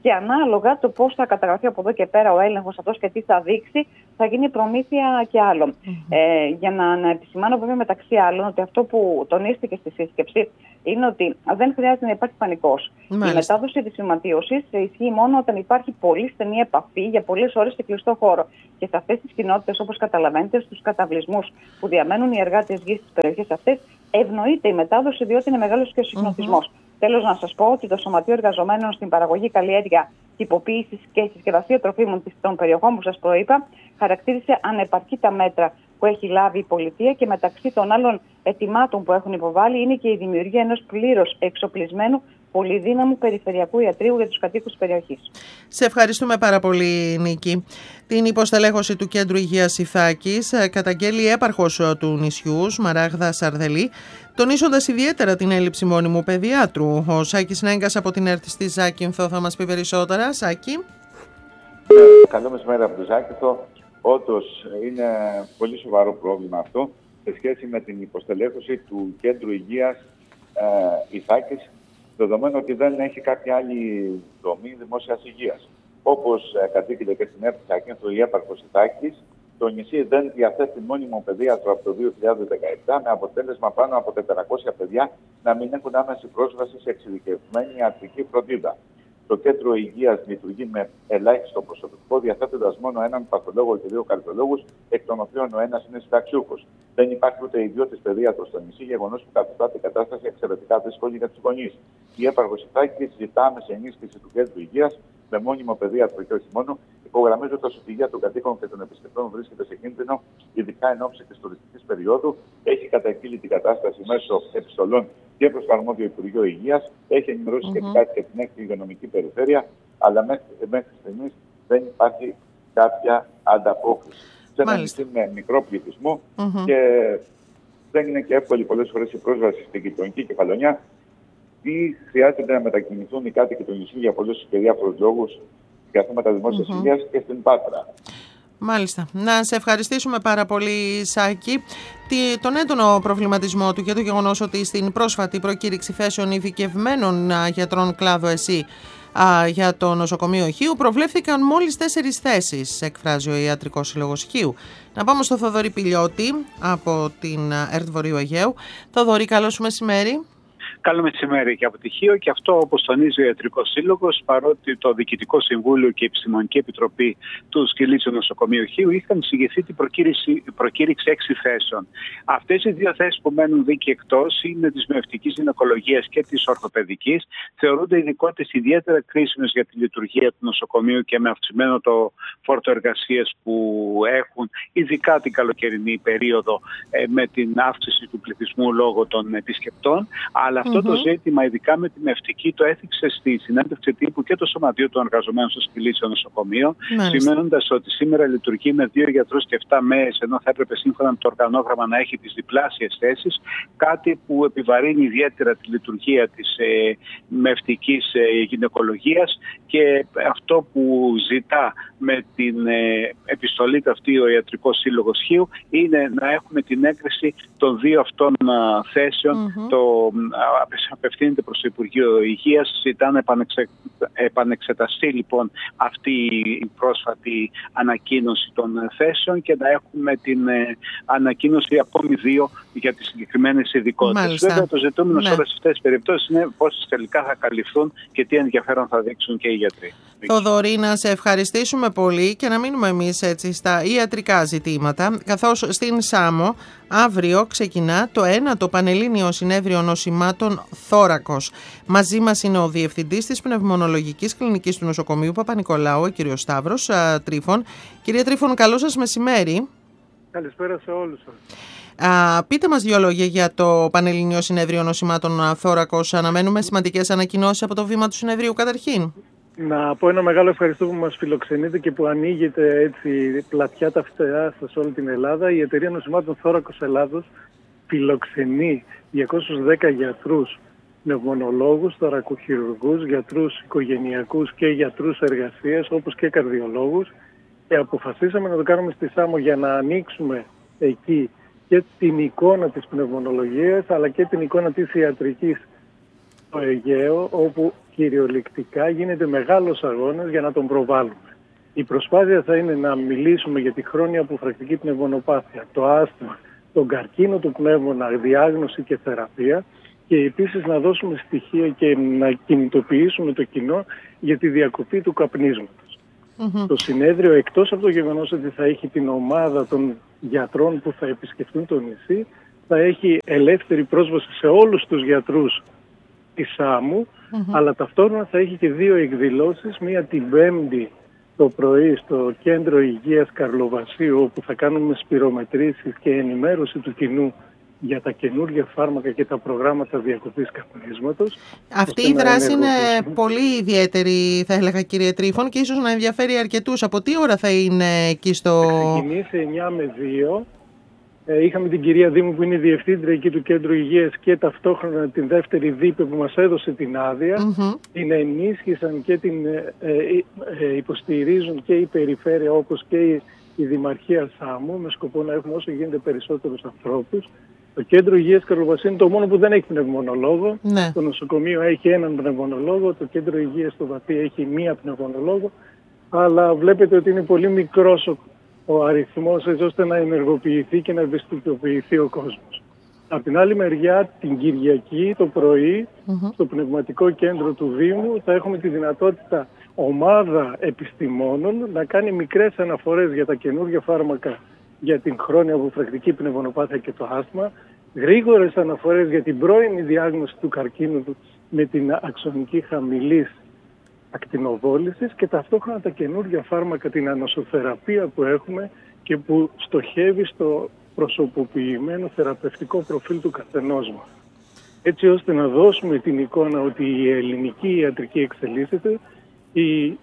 και ανάλογα το πώς θα καταγραφεί από εδώ και πέρα ο έλεγχος αυτός και τι θα δείξει, θα γίνει προμήθεια και άλλων. Mm-hmm. Ε, για να, να επισημάνω βέβαια μεταξύ άλλων ότι αυτό που τονίστηκε στη σύσκεψη είναι ότι δεν χρειάζεται να υπάρχει πανικός. Η μετάδοση της φυματίωσης ισχύει μόνο όταν υπάρχει πολύ στενή επαφή για πολλές ώρες σε κλειστό χώρο. Και σε αυτές τις κοινότητες, όπως καταλαβαίνετε, στους καταβλισμούς που διαμένουν οι εργάτες γης στις περιοχές αυτές, ευνοείται η μετάδοση διότι είναι μεγάλος και ο συγχρονισμός. Mm-hmm. Τέλος, να σας πω ότι το Σωματείο Εργαζομένων στην Παραγωγή, Καλλιέργεια, Τυποποίηση και Συσκευασία Τροφίμων των περιοχών που σας προείπα χαρακτήρισε ανεπαρκή τα μέτρα που έχει λάβει η πολιτεία και μεταξύ των άλλων αιτημάτων που έχουν υποβάλει είναι και η δημιουργία ενός πλήρως εξοπλισμένου πολυδύναμου περιφερειακού ιατρείου για τους κατοίκους της περιοχής. Σε ευχαριστούμε πάρα πολύ, Νίκη. Την υποστελέχωση του Κέντρου Υγείας Ιθάκης καταγγέλει η έπαρχος του νησιού, Σμαράγδα Σαρδελή, τονίζοντας ιδιαίτερα την έλλειψη μόνιμου παιδιάτρου. Ο Σάκης Νέγκας από την ΕΡΤ στη Ζάκυνθο θα μας πει περισσότερα. Σάκη. Καλό μεσημέρι από τη Ζάκυνθο. Όντως είναι πολύ σοβαρό πρόβλημα αυτό σε σχέση με την υποστελέχωση του Κέντρου Υγείας ε, Ιθάκης, δεδομένου ότι δεν έχει κάποια άλλη δομή δημόσιας υγείας. Όπως ε, κατήγγειλε και στην ΕΡΤ Ζάκυνθο η έπαρχος Ιθάκης, το νησί δεν διαθέτει μόνιμο παιδίατρο από το δύο χιλιάδες δεκαεπτά, με αποτέλεσμα πάνω από τετρακόσια παιδιά να μην έχουν άμεση πρόσβαση σε εξειδικευμένη ιατρική φροντίδα. Το κέντρο υγείας λειτουργεί με ελάχιστο προσωπικό, διαθέτοντας μόνο έναν παθολόγο και δύο καρδιολόγους, εκ των οποίων ο ένας είναι συνταξιούχος. Δεν υπάρχει ούτε ιδιώτης παιδίατρος στο νησί, γεγονός που καθιστά την κατάσταση εξαιρετικά δύσκολη για τους γονείς. Η έπαρχος Ιθάκης ζητά άμεση ενίσχυση του κέντρου υγείας με μόνιμο παιδίατρο και όχι μόνο, υπογραμμίζοντας ότι η υγεία των κατοίκων και των επισκεπτών βρίσκεται σε κίνδυνο, ειδικά εν ώψη της τουριστικής περίοδου. Έχει καταγγείλει την κατάσταση μέσω επιστολών και προς το αρμόδιο Υπουργείο Υγείας, έχει ενημερώσει σχετικά mm-hmm. και την έκτη υγειονομική περιφέρεια, αλλά μέχρι, μέχρι στιγμής δεν υπάρχει κάποια ανταπόκριση. Σε ένα νησί με μικρό πληθυσμό mm-hmm. και δεν είναι και εύκολη πολλές φορές η πρόσβαση στην γειτονική κεφαλονιά. Τι χρειάζεται να μετακινηθούν οι κάτοικοι του νησιού για πολλούς και διάφορους λόγους για θέματα δημόσιας mm-hmm. υγείας και στην Πάτρα. Μάλιστα. Να σε ευχαριστήσουμε πάρα πολύ, Σάκη. Τον έντονο προβληματισμό του και το γεγονός ότι στην πρόσφατη προκήρυξη θέσεων ειδικευμένων γιατρών κλάδο ΕΣΥ για το νοσοκομείο Χίου προβλέφθηκαν μόλις τέσσερις θέσεις, εκφράζει ο Ιατρικός Σύλλογος Χίου. Να πάμε στο Θοδωρή Πηλιώτη από την ΕΡΤ Βορείου Αιγαίου. Θοδωρή, καλό σου μεσημέρι. Καλό μεσημέρι και από τη Χίο, και αυτό, όπως τονίζει ο Ιατρικός Σύλλογος, παρότι το Διοικητικό Συμβούλιο και η Επιστημονική Επιτροπή του Σκυλίτσιου Νοσοκομείου Χίου είχαν συγγεθεί την προκήρυξη έξι θέσεων. Αυτές οι δύο θέσεις που μένουν δίκη εκτός είναι της μυοευτικής γυναικολογίας και της ορθοπαιδικής. Θεωρούνται ειδικότητες ιδιαίτερα κρίσιμες για τη λειτουργία του νοσοκομείου και με αυξημένο το φόρτο εργασίας που έχουν, ειδικά την καλοκαιρινή περίοδο με την αύξηση του πληθυσμού λόγω των επισκεπτών. Αλλά αυτό mm-hmm. το ζήτημα, ειδικά με τη μυευτική, το έθιξε στη συνέντευξη τύπου και το Σωματείο των Εργαζομένων στο Σκυλίτσιο Νοσοκομείο, σημαίνοντας ότι σήμερα λειτουργεί με δύο γιατρούς και επτά μέες, ενώ θα έπρεπε σύμφωνα με το οργανόγραμμα να έχει τις διπλάσιες θέσεις, κάτι που επιβαρύνει ιδιαίτερα τη λειτουργία της ε, μυευτικής ε, γυναικολογίας, και αυτό που ζητά με την ε, επιστολή αυτή ο Ιατρικός Σύλλογος Χίου είναι να έχουμε την έγκριση των δύο αυτών α, θέσεων. Mm-hmm. Το απευθύνεται προς το Υπουργείο Υγείας, ζητά να επανεξε... επανεξεταστεί λοιπόν αυτή η πρόσφατη ανακοίνωση των θέσεων και να έχουμε την ε, ανακοίνωση ακόμη δύο για τις συγκεκριμένες ειδικότητες. Βέβαια, το ζητούμενο ναι. σε όλες αυτές τις περιπτώσεις είναι πόσες τελικά θα καλυφθούν και τι ενδιαφέρον θα δείξουν και οι γιατροί. Θοδωρή, να σε ευχαριστήσουμε πολύ και να μείνουμε εμείς έτσι στα ιατρικά ζητήματα, καθώς στην Σάμο αύριο ξεκινά το ένατο Πανελλήνιο Συνέδριο Νοσημάτων Θώρακος. Μαζί μας είναι ο Διευθυντής της Πνευμονολογικής Κλινικής του Νοσοκομείου Παπα-Νικολάου, ο κ. Σταύρος α, Τρίφων. Κύριε Τρίφων, καλό σας μεσημέρι. Καλησπέρα σε όλους σας. Α, πείτε μας δύο λόγια για το Πανελλήνιο Συνέδριο Νοσημάτων Θώρακος. Αναμένουμε σημαντικές ανακοινώσεις από το βήμα του συνεδρίου καταρχήν. Να πω ένα μεγάλο ευχαριστώ που μας φιλοξενείτε και που ανοίγετε έτσι πλατιά τα φτερά σας σε όλη την Ελλάδα. Η Εταιρεία Νοσημάτων Θώρακος Ελλάδος φιλοξενεί διακόσιους δέκα γιατρούς, πνευμονολόγους, θωρακοχειρουργούς, γιατρούς οικογενειακούς και γιατρούς εργασίας, όπως και καρδιολόγους, και αποφασίσαμε να το κάνουμε στη Σάμο για να ανοίξουμε εκεί και την εικόνα της πνευμονολογίας αλλά και την εικόνα της ιατρικής στο Αιγαίο, όπου κυριολεκτικά γίνεται μεγάλος αγώνας για να τον προβάλλουμε. Η προσπάθεια θα είναι να μιλήσουμε για τη χρόνια αποφρακτική πνευμονοπάθεια, το άσθμα, τον καρκίνο του πνεύμονα, διάγνωση και θεραπεία, και επίσης να δώσουμε στοιχεία και να κινητοποιήσουμε το κοινό για τη διακοπή του καπνίσματος. Mm-hmm. Το συνέδριο, εκτός από το γεγονός ότι θα έχει την ομάδα των γιατρών που θα επισκεφτούν το νησί, θα έχει ελεύθερη πρόσβαση σε όλους τους γιατρούς της Σάμου, mm-hmm. αλλά ταυτόχρονα θα έχει και δύο εκδηλώσεις, μία την Πέμπτη το πρωί στο Κέντρο Υγείας Καρλοβασίου, όπου θα κάνουμε σπυρομετρήσεις και ενημέρωση του κοινού για τα καινούργια φάρμακα και τα προγράμματα διακοπής καπνίσματος. Αυτή η δράση είναι πολύ ιδιαίτερη, θα έλεγα, κύριε Τρίφων, και ίσως να ενδιαφέρει αρκετούς. Από τι ώρα θα είναι εκεί στο... Θα ξεκινήσει εννιά με δύο. Ε, είχαμε την κυρία Δήμου που είναι η διευθύντρια εκεί του Κέντρου Υγείας και ταυτόχρονα την δεύτερη ΔΥΠΕ που μας έδωσε την άδεια. Mm-hmm. Την ενίσχυσαν και την ε, ε, ε, υποστηρίζουν και η περιφέρεια όπως και η, η Δημαρχία Σάμου, με σκοπό να έχουμε όσο γίνεται περισσότερους ανθρώπους. Το Κέντρο Υγείας Καρλοβασίου είναι το μόνο που δεν έχει πνευμονολόγο. Ναι. Το νοσοκομείο έχει έναν πνευμονολόγο, το Κέντρο Υγείας στο Βαθύ έχει μία πνευμονολόγο. Αλλά βλέπετε ότι είναι πολύ μικρός ο, ο αριθμός, έτσι ώστε να ενεργοποιηθεί και να ευαισθητοποιηθεί ο κόσμος. Από την άλλη μεριά, την Κυριακή το πρωί, mm-hmm. στο πνευματικό κέντρο του Δήμου, θα έχουμε τη δυνατότητα ομάδα επιστημόνων να κάνει μικρές αναφορές για τα καινούργια φάρμακα για την χρόνια αποφρακτική πνευμονοπάθεια και το άσθμα, γρήγορες αναφορές για την πρώιμη διάγνωση του καρκίνου με την αξονική χαμηλής ακτινοβόλησης και ταυτόχρονα τα καινούργια φάρμακα, την ανοσοθεραπεία που έχουμε και που στοχεύει στο προσωποποιημένο θεραπευτικό προφίλ του καθενός μας. Έτσι ώστε να δώσουμε την εικόνα ότι η ελληνική ιατρική εξελίσσεται, η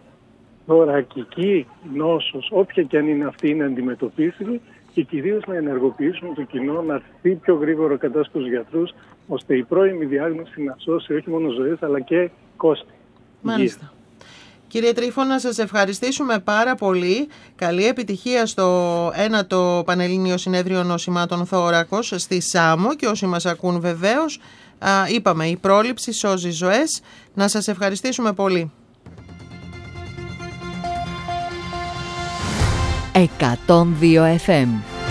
θωρακική νόσος, όποια και αν είναι αυτή, είναι αντιμετωπίσιμη και κυρίως να ενεργοποιήσουμε το κοινό να έρθει πιο γρήγορα κατά στους γιατρούς, ώστε η πρώιμη διάγνωση να σώσει όχι μόνο ζωές αλλά και κόστη. Μάλιστα. Κύριε Τρίφων, να σας ευχαριστήσουμε πάρα πολύ. Καλή επιτυχία στο ένατο Πανελλήνιο Συνέδριο Νοσημάτων Θώρακος στη Σάμο και όσοι μας ακούν βεβαίως. Α, είπαμε, η πρόληψη σώζει ζωές. Να σας ευχαριστήσουμε πολύ. εκατόν δύο εφ εμ.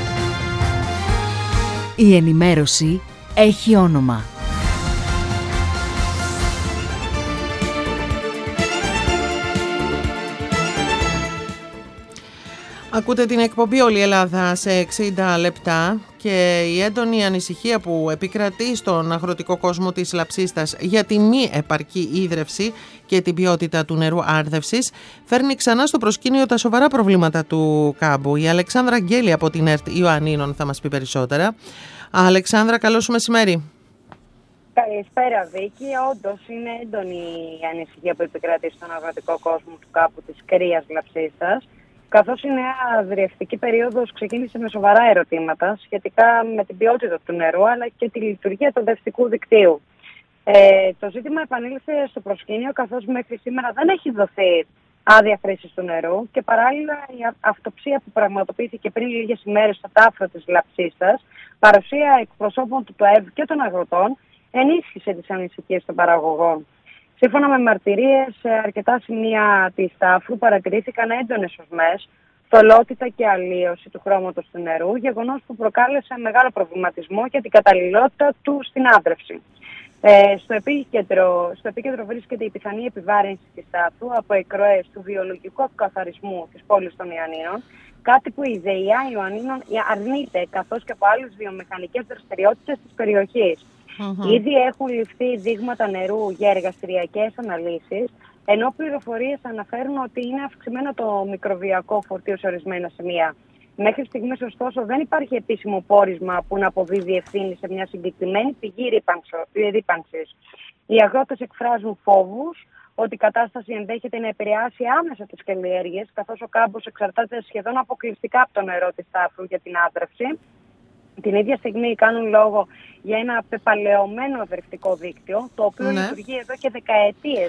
Η ενημέρωση έχει όνομα. Ακούτε την εκπομπή «Όλη η Ελλάδα» σε εξήντα λεπτά και η έντονη ανησυχία που επικρατεί στον αγροτικό κόσμο της Λαψίστας για τη μη επαρκή ίδρυυση και την ποιότητα του νερού άρδευσης φέρνει ξανά στο προσκήνιο τα σοβαρά προβλήματα του κάμπου. Η Αλεξάνδρα Αγγέλη από την ΕΡΤ Ιωαννίνων θα μας πει περισσότερα. Αλεξάνδρα, καλό σου μεσημέρι. Καλησπέρα, Βίκη. Όντως είναι έντονη η ανησυχία που επικρατεί στον αγροτικό κόσμο του κάμπου της κρύας Λαψίστας, καθώς η νέα δρυευτική περίοδος ξεκίνησε με σοβαρά ερωτήματα σχετικά με την ποιότητα του νερού αλλά και τη λειτουργία του δευτικού δικτύου. Ε, το ζήτημα επανήλθε στο προσκήνιο, καθώς μέχρι σήμερα δεν έχει δοθεί άδεια χρήσης του νερού και παράλληλα η αυτοψία που πραγματοποιήθηκε πριν λίγες ημέρες στο τάφρο της Λαψίστας, παρουσία εκπροσώπων του ΤΟΕΒ και των αγροτών, ενίσχυσε τις ανησυχίες των παραγωγών. Σύμφωνα με μαρτυρίες, σε αρκετά σημεία της τάφρου παρατηρήθηκαν έντονες οσμές, θολότητα και αλλίωση του χρώματος του νερού, γεγονός που προκάλεσε μεγάλο προβληματισμό για την καταλληλότητα του στην άντρευση. Ε, στο, επίκεντρο, στο επίκεντρο βρίσκεται η πιθανή επιβάρυνση της τάφρου από εκροές του βιολογικού καθαρισμού της πόλης των Ιωαννίνων, κάτι που η ΔΕΙΑ Ιωαννίνων αρνείται, καθώς και από άλλες βιομηχανικές δραστηριότητες της περιοχής. Mm-hmm. Ήδη έχουν ληφθεί δείγματα νερού για εργαστηριακές αναλύσεις, ενώ πληροφορίες αναφέρουν ότι είναι αυξημένο το μικροβιακό φορτίο σε ορισμένα σημεία. Μέχρι στιγμής, ωστόσο, δεν υπάρχει επίσημο πόρισμα που να αποδίδει ευθύνη σε μια συγκεκριμένη πηγή ρύπανσης. Οι αγρότες εκφράζουν φόβους ότι η κατάσταση ενδέχεται να επηρεάσει άμεσα τις καλλιέργειες, καθώς ο κάμπος εξαρτάται σχεδόν αποκλειστικά από το νερό της τάφρου για την άντρευση. Την ίδια στιγμή κάνουν λόγο για ένα πεπαλαιωμένο αδερφτικό δίκτυο, το οποίο ναι. λειτουργεί εδώ και δεκαετίες,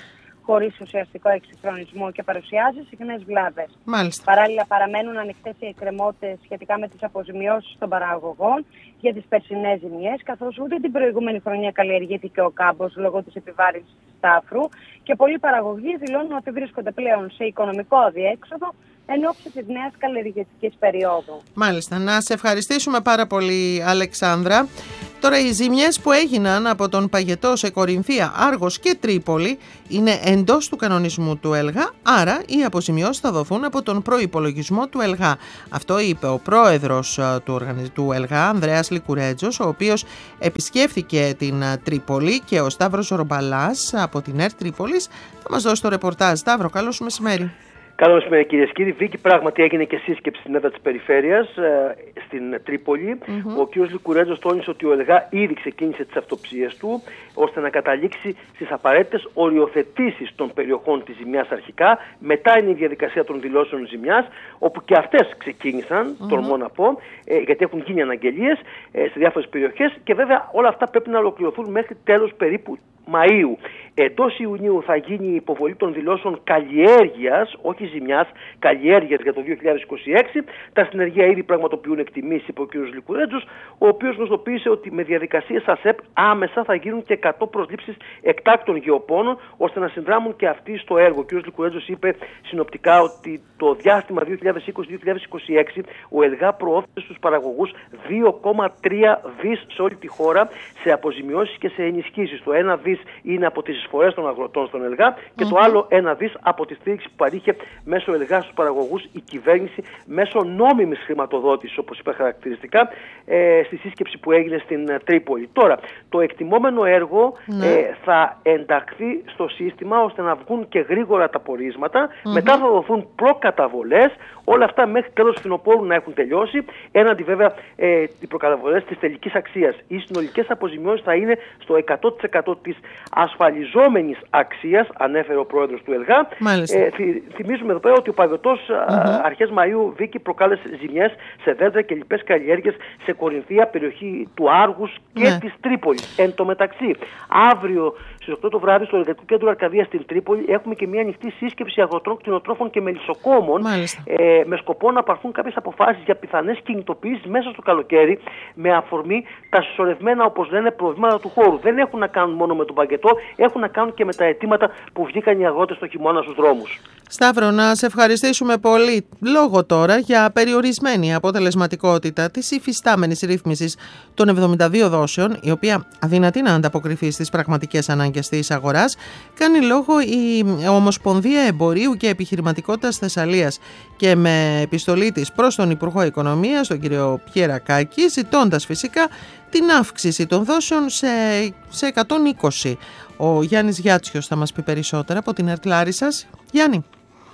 χωρίς ουσιαστικό εξυγχρονισμό και παρουσιάζει συχνές βλάβες. Μάλιστα. Παράλληλα, παραμένουν ανοιχτές οι εκκρεμότητες σχετικά με τις αποζημιώσεις των παραγωγών για τις περσινές ζημιές, καθώς ούτε την προηγούμενη χρονιά καλλιεργήθηκε ο κάμπος λόγω της επιβάρυνσης της τάφρου και πολλοί παραγωγοί δηλώνουν ότι βρίσκονται πλέον σε οικονομικό αδιέξοδο εν ώψη της νέας καλλιεργητικής περίοδου. Μάλιστα. Να σε ευχαριστήσουμε πάρα πολύ, Αλεξάνδρα. Τώρα, οι ζημιές που έγιναν από τον παγετό σε Κορινθία, Άργος και Τρίπολη είναι εντός του κανονισμού του ΕΛΓΑ, άρα οι αποζημιώσεις θα δοθούν από τον προϋπολογισμό του ΕΛΓΑ. Αυτό είπε ο πρόεδρος του, του ΕΛΓΑ, Ανδρέας Λικουρέτζος, ο οποίος επισκέφθηκε την Τρίπολη, και ο Σταύρος Ρομπαλάς από την ΕΡΤ Τρίπολης θα μας δώσει το ρεπορτάζ. Σταύρο, καλό σου μεσημέρι. Καλό μεσημέρι, κυρίες και κύριοι. Βίκη, πράγματι έγινε και σύσκεψη στην έδρα της περιφέρειας, ε, στην Τρίπολη. Mm-hmm. Ο κ. Λικουρέτζος τόνισε ότι ο ΕΛΓΑ ήδη ξεκίνησε τις αυτοψίες του, ώστε να καταλήξει στις απαραίτητες οριοθετήσεις των περιοχών της ζημιάς αρχικά. Μετά είναι η διαδικασία των δηλώσεων ζημιάς, όπου και αυτές ξεκίνησαν, mm-hmm. τολμώ να πω, ε, γιατί έχουν γίνει αναγγελίες ε, σε διάφορες περιοχές, και βέβαια όλα αυτά πρέπει να ολοκληρωθούν μέχρι τέλος περίπου Μαΐου. Εντός Ιουνίου θα γίνει η υποβολή των δηλώσεων καλλιέργειας, όχι ζημιάς, καλλιέργειας για το δύο χιλιάδες είκοσι έξι. Τα συνεργεία ήδη πραγματοποιούν εκτιμήσεις, είπε ο κ. Λικουρέτζος, ο οποίος γνωστοποίησε ότι με διαδικασίες ΑΣΕΠ άμεσα θα γίνουν και εκατό προσλήψεις εκτάκτων γεωπόνων, ώστε να συνδράμουν και αυτοί στο έργο. Ο κ. Λικουρέτζος είπε συνοπτικά ότι το διάστημα δύο χιλιάδες είκοσι με δύο χιλιάδες είκοσι έξι ο ΕΛΓΑ προώθησε στους παραγωγούς δύο κόμμα τρία δις σε όλη τη χώρα σε αποζημιώσεις και σε ενισχύσεις. Το ένα δις είναι από τις εισφορές των αγροτών στον ΕΛΓΑ και mm-hmm. το άλλο ένα δις από τη στήριξη που παρήχε μέσω ΕΛΓΑ στους παραγωγούς η κυβέρνηση μέσω νόμιμης χρηματοδότησης, όπως είπα χαρακτηριστικά, ε, στη σύσκεψη που έγινε στην ε, Τρίπολη. Τώρα, το εκτιμόμενο έργο mm-hmm. ε, θα ενταχθεί στο σύστημα ώστε να βγουν και γρήγορα τα πορίσματα, mm-hmm. μετά θα δοθούν προκαταβολές, όλα αυτά μέχρι τέλος φθινοπόρου να έχουν τελειώσει, έναντι βέβαια ε, οι προκαταβολές της τελικής αξίας. Οι συνολικές αποζημιώσεις θα είναι στο εκατό τοις εκατό της ασφαλιζόμενης αξίας, ανέφερε ο πρόεδρος του ΕΛΓΑ. Ε, θυ, θυμίζουμε εδώ πέρα ότι ο παγετός mm-hmm. αρχές Μαΐου, Βίκη, προκάλεσε ζημιές σε δέντρα και λοιπές καλλιέργειες σε Κορινθία, περιοχή του Άργους και ναι. της Τρίπολης. Εν τω μεταξύ, αύριο στις οκτώ το βράδυ στο Εργατικό Κέντρο Αρκαδίας στην Τρίπολη έχουμε και μια ανοιχτή σύσκεψη αγροτών, κτηνοτρόφων και μελισσοκόμων, ε, με σκοπό να πάρθουν κάποιες αποφάσεις για πιθανές κινητοποιήσεις μέσα στο καλοκαίρι, με αφορμή τα συσσωρευμένα, όπως λένε, προβλήματα του χώρου. Δεν έχουν να κάνουν μόνο με τον παγετό, έχουν να κάνουν και με τα αιτήματα που βγήκαν οι αγρότες το χειμώνα στους δρόμους. Σταύρο, να σε ευχαριστήσουμε πολύ. Λόγο τώρα για περιορισμένη αποτελεσματικότητα της υφιστάμενης ρύθμισης των εβδομήντα δύο δόσεων, η οποία αδυνατεί να ανταποκριθεί στις πραγματικές ανάγκες της αγοράς, κάνει λόγο η Ομοσπονδία Εμπορίου και Επιχειρηματικότητας Θεσσαλίας, και με επιστολή της προς τον Υπουργό Οικονομίας, τον κύριο Πιερακάκη, ζητώντας φυσικά την αύξηση των δόσεων σε, σε εκατόν είκοσι. Ο Γιάννης Γιάτσιος θα μας πει περισσότερα από την ΕΡΤ Λάρισσας. Γιάννη.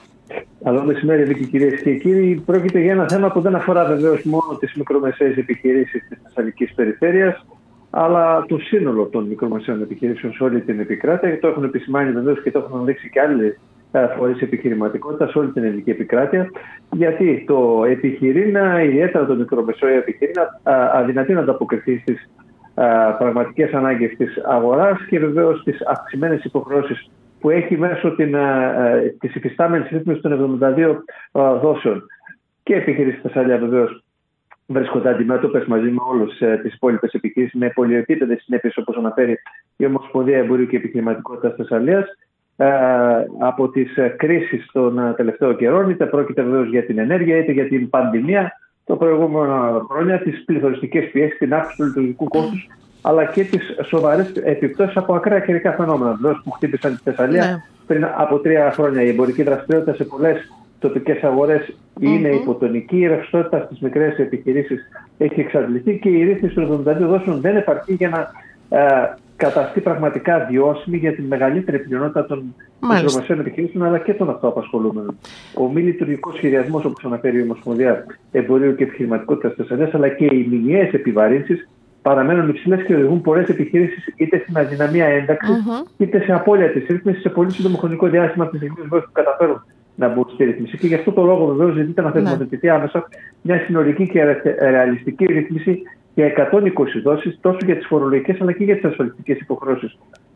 Καλό μεσημέρι, Βίκη, κυρίες και κύριοι. Πρόκειται για ένα θέμα που δεν αφορά βεβαίως μόνο τις μικρομεσαίες επιχειρήσεις της Θεσσαλικής περιφέρειας, αλλά το σύνολο των μικρομεσαίων επιχειρήσεων σε όλη την επικράτεια. Το έχουν επισημάνει βεβαίως και το έχουν δείξει και άλλοι φορείς επιχειρηματικότητας σε όλη την ελληνική επικράτεια. Γιατί το επιχειρήνα, ιδιαίτερα το μικρομεσαίο επιχειρήνα, αδυνατεί να ανταποκριθεί στις πραγματικές ανάγκες της αγοράς και βεβαίως τις αυξημένες υποχρεώσεις που έχει μέσω την, ε, της υφιστάμενης ρύθμισης των εβδομήντα δύο ε, δόσεων. Και επιχειρήσεις στη Θεσσαλία βεβαίως βρίσκονται αντιμέτωπες μαζί με όλες ε, τις υπόλοιπες επιχειρήσεις με πολυεπίπεδες συνέπειες, όπως αναφέρει η Ομοσπονδία Εμπορίου και Επιχειρηματικότητας Θεσσαλίας, ε, από τις ε, κρίσεις των ε, τελευταίων καιρών, είτε πρόκειται βεβαίως για την ενέργεια, είτε για την πανδημία το προηγούμενο χρόνια, τις πληθωριστικές πιέσεις, την αύξηση του λειτουργικού κόστους, αλλά και τις σοβαρές επιπτώσεις από ακραία καιρικά φαινόμενα που χτύπησαν τη Θεσσαλία ναι. πριν από τρία χρόνια. Η εμπορική δραστηριότητα σε πολλές τοπικές αγορές mm-hmm. είναι υποτονική, η ρευστότητα στις μικρές επιχειρήσεις έχει εξαντληθεί και η ρύθμιση των εβδομήντα δύο δόσεων δεν επαρκεί για να ε, καταστεί πραγματικά βιώσιμη για την μεγαλύτερη πλειονότητα των μικρομεσαίων επιχειρήσεων αλλά και των αυτοαπασχολούμενων. Ο μη λειτουργικός σχεδιασμός, όπως αναφέρει η Ομοσπονδία Εμπορίου και Επιχειρηματικότητας της Θεσσαλίας, αλλά και οι μηνιαίες επιβαρύνσεις παραμένουν υψηλές και οδηγούν πολλές επιχειρήσεις είτε στην αδυναμία ένταξη, mm-hmm. είτε σε απώλεια της ρύθμισης σε πολύ σύντομο χρονικό διάστημα από τη στιγμή που καταφέρουν να μπουν στη ρύθμιση. Και γι' αυτό το λόγο βεβαίως ζητείται να θεσμοθετηθεί mm-hmm. άμεσα μια συνολική και ρεαλιστική ρύθμιση για εκατόν είκοσι δόσεις, τόσο για τις φορολογικές αλλά και για τις ασφαλιστικές υποχρεώσεις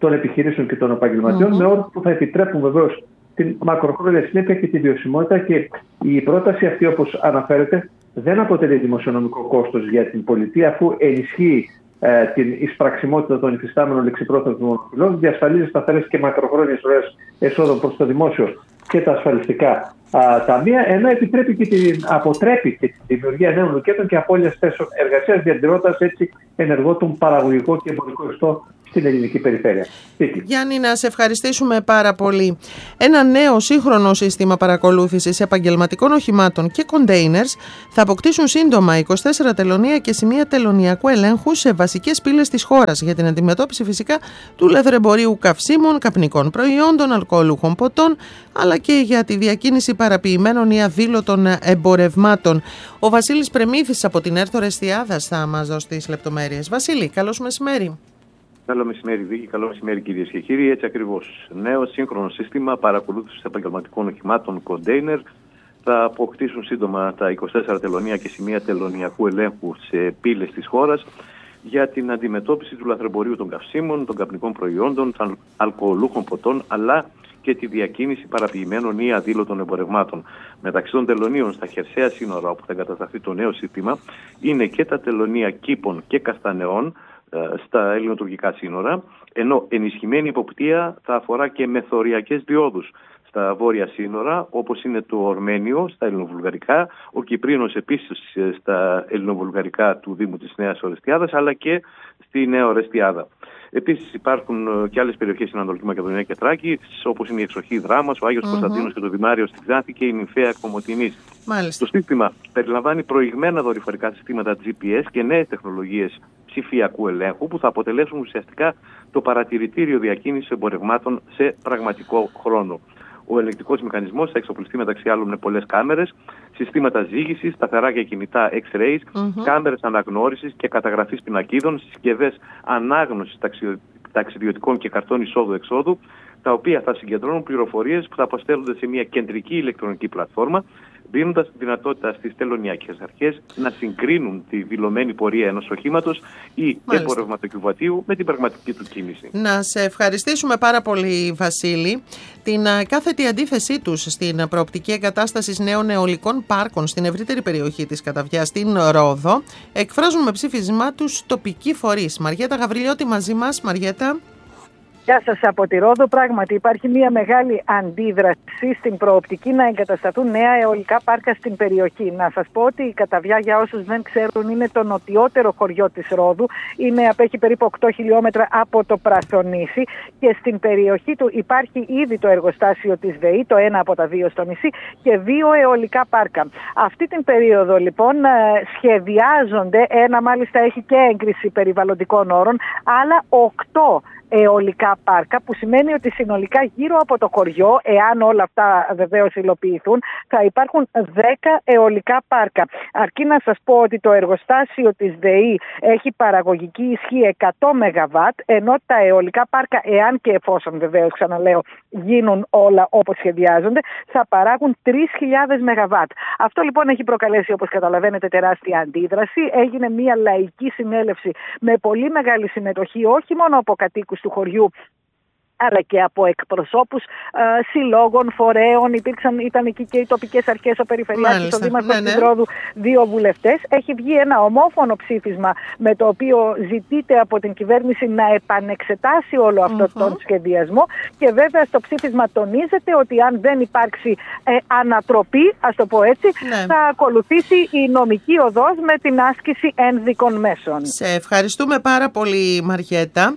των επιχειρήσεων και των επαγγελματιών, mm-hmm. με όρους που θα επιτρέπουν βεβαίως την μακροχρόνια συνέπεια και τη βιωσιμότητα. Και η πρόταση αυτή, όπως αναφέρεται, δεν αποτελεί δημοσιονομικό κόστος για την πολιτεία, αφού ενισχύει ε, την εισπραξιμότητα των υφιστάμενων λεξιπρόθεσμων μονοφυλών, διασφαλίζει σταθερές και μακροχρόνιες ροές εσόδων προς το δημόσιο και τα ασφαλιστικά α, ταμεία, ενώ επιτρέπει και την, αποτρέπει και τη δημιουργία νέων λουκέτων και απώλειας θέσεων εργασίας, διατηρώντας έτσι ενεργό τον παραγωγικό και εμπορικό ιστό στην ελληνική περιφέρεια. Γιάννη, να σε ευχαριστήσουμε πάρα πολύ. Ένα νέο σύγχρονο σύστημα παρακολούθησης επαγγελματικών οχημάτων και containers θα αποκτήσουν σύντομα είκοσι τέσσερα τελωνεία και σημεία τελωνειακού ελέγχου σε βασικές πύλες της χώρας για την αντιμετώπιση φυσικά του λαθρεμπορίου καυσίμων, καπνικών προϊόντων, αλκοολούχων ποτών, αλλά και για τη διακίνηση παραποιημένων ή αδήλωτων εμπορευμάτων. Ο Βασίλης Πρεμήθης από την Έρθο Ρεστιάδας θα μας δώσει τις λεπτομέρειες. Βασίλη, καλώς μεσημέρι. Καλό μεσημέρι, Βίκη. Καλό μεσημέρι, κυρίες και κύριοι. Έτσι ακριβώς. Νέο σύγχρονο σύστημα παρακολούθησης επαγγελματικών οχημάτων container θα αποκτήσουν σύντομα τα είκοσι τέσσερα τελωνεία και σημεία τελωνειακού ελέγχου σε πύλες της χώρας για την αντιμετώπιση του λαθρεμπορίου των καυσίμων, των καπνικών προϊόντων, των αλκοολούχων ποτών, αλλά και τη διακίνηση παραποιημένων ή αδήλωτων εμπορευμάτων. Μεταξύ των τελωνίων στα χερσαία σύνορα όπου θα εγκατασταθεί το νέο σύστημα είναι και τα τελωνία Κήπων και Καστανεών στα ελληνοτουρκικά σύνορα, ενώ ενισχυμένη υποπτία θα αφορά και μεθοριακές διόδους στα βόρεια σύνορα, όπως είναι το Ορμένιο στα ελληνοβουλγαρικά, ο Κυπρίνος επίσης στα ελληνοβουλγαρικά του Δήμου της Νέας Ορεστιάδας, αλλά και στη Νέα Ορεστιάδα. Επίσης υπάρχουν και άλλες περιοχές στην Ανατολική Μακεδονία και Θράκη, όπως είναι η Εξοχή Δράμας, ο Άγιος mm-hmm. Κωνσταντίνος και το Δημάριο στη Ξάνθη και η Νυμφαία Κομοτηνής. Μάλιστα. Το σύστημα περιλαμβάνει προηγμένα δορυφορικά συστήματα τζι πι ες και νέες τεχνολογίες ψηφιακού ελέγχου που θα αποτελέσουν ουσιαστικά το παρατηρητήριο διακίνησης εμπορευμάτων σε πραγματικό χρόνο. Ο ελεγκτικός μηχανισμός θα εξοπλιστεί μεταξύ άλλων με πολλές κάμερες, συστήματα ζύγησης, σταθερά και κινητά X-rays, mm-hmm. κάμερες αναγνώρισης και καταγραφής πινακίδων, συσκευές ανάγνωσης ταξιδιωτικών και καρτών εισόδου-εξόδου, τα οποία θα συγκεντρώνουν πληροφορίες που θα αποστέλλονται σε μια κεντρική ηλεκτρονική πλατφόρμα, δίνοντας τη δυνατότητα στις τελωνειακές αρχές να συγκρίνουν τη δηλωμένη πορεία ενός οχήματος ή εμπορευματοκιβατίου με την πραγματική του κίνηση. Να σε ευχαριστήσουμε πάρα πολύ, Βασίλη. Την κάθετη αντίθεσή τους στην προοπτική εγκατάσταση νέων αιωλικών πάρκων στην ευρύτερη περιοχή της Καταβιάς, στην Ρόδο, εκφράζουν με ψήφισμά τους τοπικοί φορείς. Μαριέτα Γαβριλιώτη μαζί μας. Μαριέτα. Γεια σας από τη Ρόδο. Πράγματι υπάρχει μια μεγάλη αντίδραση στην προοπτική να εγκατασταθούν νέα αιωλικά πάρκα στην περιοχή. Να σας πω ότι η Καταβιά, για όσους δεν ξέρουν, είναι το νοτιότερο χωριό της Ρόδου. Είναι, απέχει περίπου οκτώ χιλιόμετρα από το Πρασονήσι και στην περιοχή του υπάρχει ήδη το εργοστάσιο της ΔΕΗ, το ένα από τα δύο στο νησί, και δύο αιωλικά πάρκα. Αυτή την περίοδο λοιπόν σχεδιάζονται, ένα μάλιστα έχει και έγκριση περιβαλλοντικών όρων, άλλα οκτώ αιωλικά πάρκα, που σημαίνει ότι συνολικά γύρω από το χωριό, εάν όλα αυτά βεβαίως υλοποιηθούν, θα υπάρχουν δέκα αιωλικά πάρκα. Αρκεί να σας πω ότι το εργοστάσιο της ΔΕΗ έχει παραγωγική ισχύ εκατό μεγαβάτ, ενώ τα αιωλικά πάρκα, εάν και εφόσον βεβαίως, ξαναλέω, γίνουν όλα όπως σχεδιάζονται, θα παράγουν τρεις χιλιάδες μεγαβάτ. Αυτό λοιπόν έχει προκαλέσει, όπως καταλαβαίνετε, τεράστια αντίδραση. Έγινε μια λαϊκή συνέλευση με πολύ μεγάλη συμμετοχή, όχι μόνο από κατοίκους του χωριού, αλλά και από εκπροσώπους ε, συλλόγων, φορέων. Υπήρξαν, ήταν εκεί και οι τοπικές αρχές, ο Περιφερειάρχης, ο Δήμαρχος της Ρόδου, δύο βουλευτές. Έχει βγει ένα ομόφωνο ψήφισμα με το οποίο ζητείται από την κυβέρνηση να επανεξετάσει όλο αυτό mm-hmm. τον σχεδιασμό, και βέβαια στο ψήφισμα τονίζεται ότι αν δεν υπάρξει ε, ανατροπή, ας το πω έτσι, ναι. θα ακολουθήσει η νομική οδός με την άσκηση ένδικων μέσων. Σε ευχαριστούμε πάρα πολύ, Μαριέτα.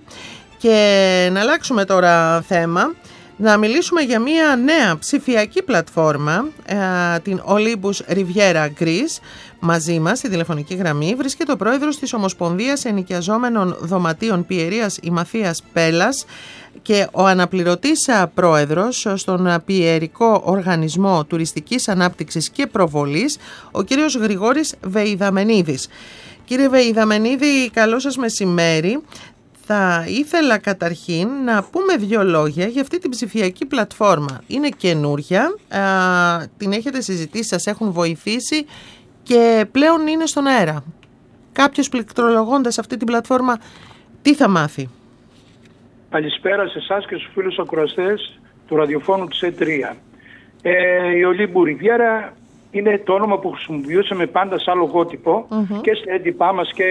Και να αλλάξουμε τώρα θέμα, να μιλήσουμε για μια νέα ψηφιακή πλατφόρμα, ε, την Olympus Riviera Greece. Μαζί μας στη τηλεφωνική γραμμή βρίσκεται ο πρόεδρος της Ομοσπονδίας Ενοικιαζόμενων Δωματίων Πιερίας Ημαθίας Πέλλας και ο αναπληρωτής πρόεδρος στον Πιερικό Οργανισμό Τουριστικής Ανάπτυξης και Προβολής, ο κύριος Γρηγόρης Βεϊδαμενίδης. Κύριε Βεϊδαμενίδη, καλό σας μεσημέρι. Θα ήθελα καταρχήν να πούμε δύο λόγια για αυτή την ψηφιακή πλατφόρμα. Είναι καινούρια, α, την έχετε συζητήσει, σας έχουν βοηθήσει και πλέον είναι στον αέρα. Κάποιος πληκτρολογώντας αυτή την πλατφόρμα, τι θα μάθει? Καλησπέρα σε εσάς και στους φίλους ακροαστές του ραδιοφώνου της ΕΤΡΙΑ. Ε, η Ολύμπου Ριβιέρα είναι το όνομα που χρησιμοποιούσαμε πάντα σαν λογότυπο mm-hmm. και στα έντυπά μας και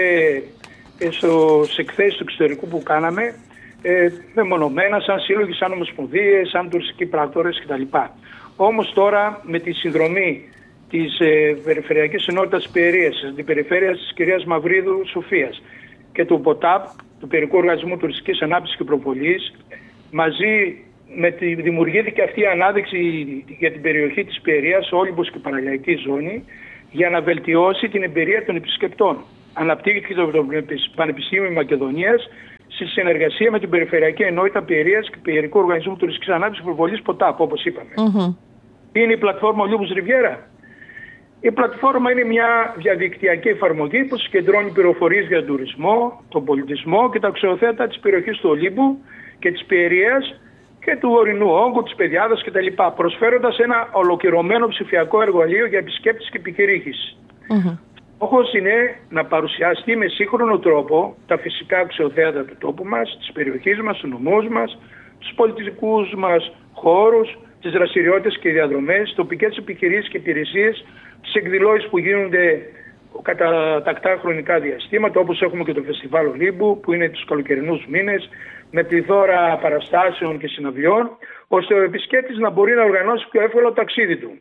στις εκθέσεις του εξωτερικού που κάναμε, ε, μεμονωμένα σαν σύλλογοι, σαν ομοσπονδίες, σαν τουριστικοί πράκτορες κτλ. Όμως τώρα με τη συνδρομή της ε, Περιφερειακής Ενότητας Πιερίας, της Αντιπεριφέρειας της κυρίας Μαυρίδου Σοφίας και του ΠΟΤΑΠ, του Περιικού Οργανισμού Τουριστικής Ανάπτυξης και Προπολής, μαζί με τη δημιουργήθηκε αυτή η ανάδειξη για την περιοχή της Πιερίας, Όλυμπος και Παναγιακή Ζώνη, για να βελτιώσει την εμπειρία των επισκεπτών. Αναπτύχθηκε το Πανεπιστήμιο Μακεδονίας στη συνεργασία με την Περιφερειακή Ενότητα Πιερίας και Περιικό Οργανισμό Τουριστικής Ανάπτυξης και Προπολής ΠΟΤΑΠ, όπως είπαμε. Mm-hmm. Τι είναι η πλατφόρμα Ολύμπους Ριβιέρα? Η πλατφόρμα είναι μια διαδικτυακή εφαρμογή που συγκεντρώνει πληροφορίες για τον τουρισμό, τον πολιτισμό και τα αξιοθέατα της περιοχής του Ολύμπου και της Πιερίας και του ορεινού όγκου, της Πεδιάδας κτλ. Προσφέροντας ένα ολοκληρωμένο ψηφιακό εργαλείο για επισκέπτες και επιχειρήσεις. Mm-hmm. Στόχος είναι να παρουσιαστεί με σύγχρονο τρόπο τα φυσικά αξιοθέατα του τόπου μας, της περιοχής μας, του νομούς μας, τους πολιτιστικούς μας χώρους, τις δραστηριότητες και διαδρομές, τοπικές επιχειρήσεις και υπηρεσίες, τις εκδηλώσεις που γίνονται κατά τακτά χρονικά διαστήματα, όπως έχουμε και το Φεστιβάλ Ολύμπου που είναι τους καλοκαιρινούς μήνες, με πληθώρα παραστάσεων και συναυλιών, ώστε ο επισκέπτης να μπορεί να οργανώσει πιο εύκολα το ταξίδι του.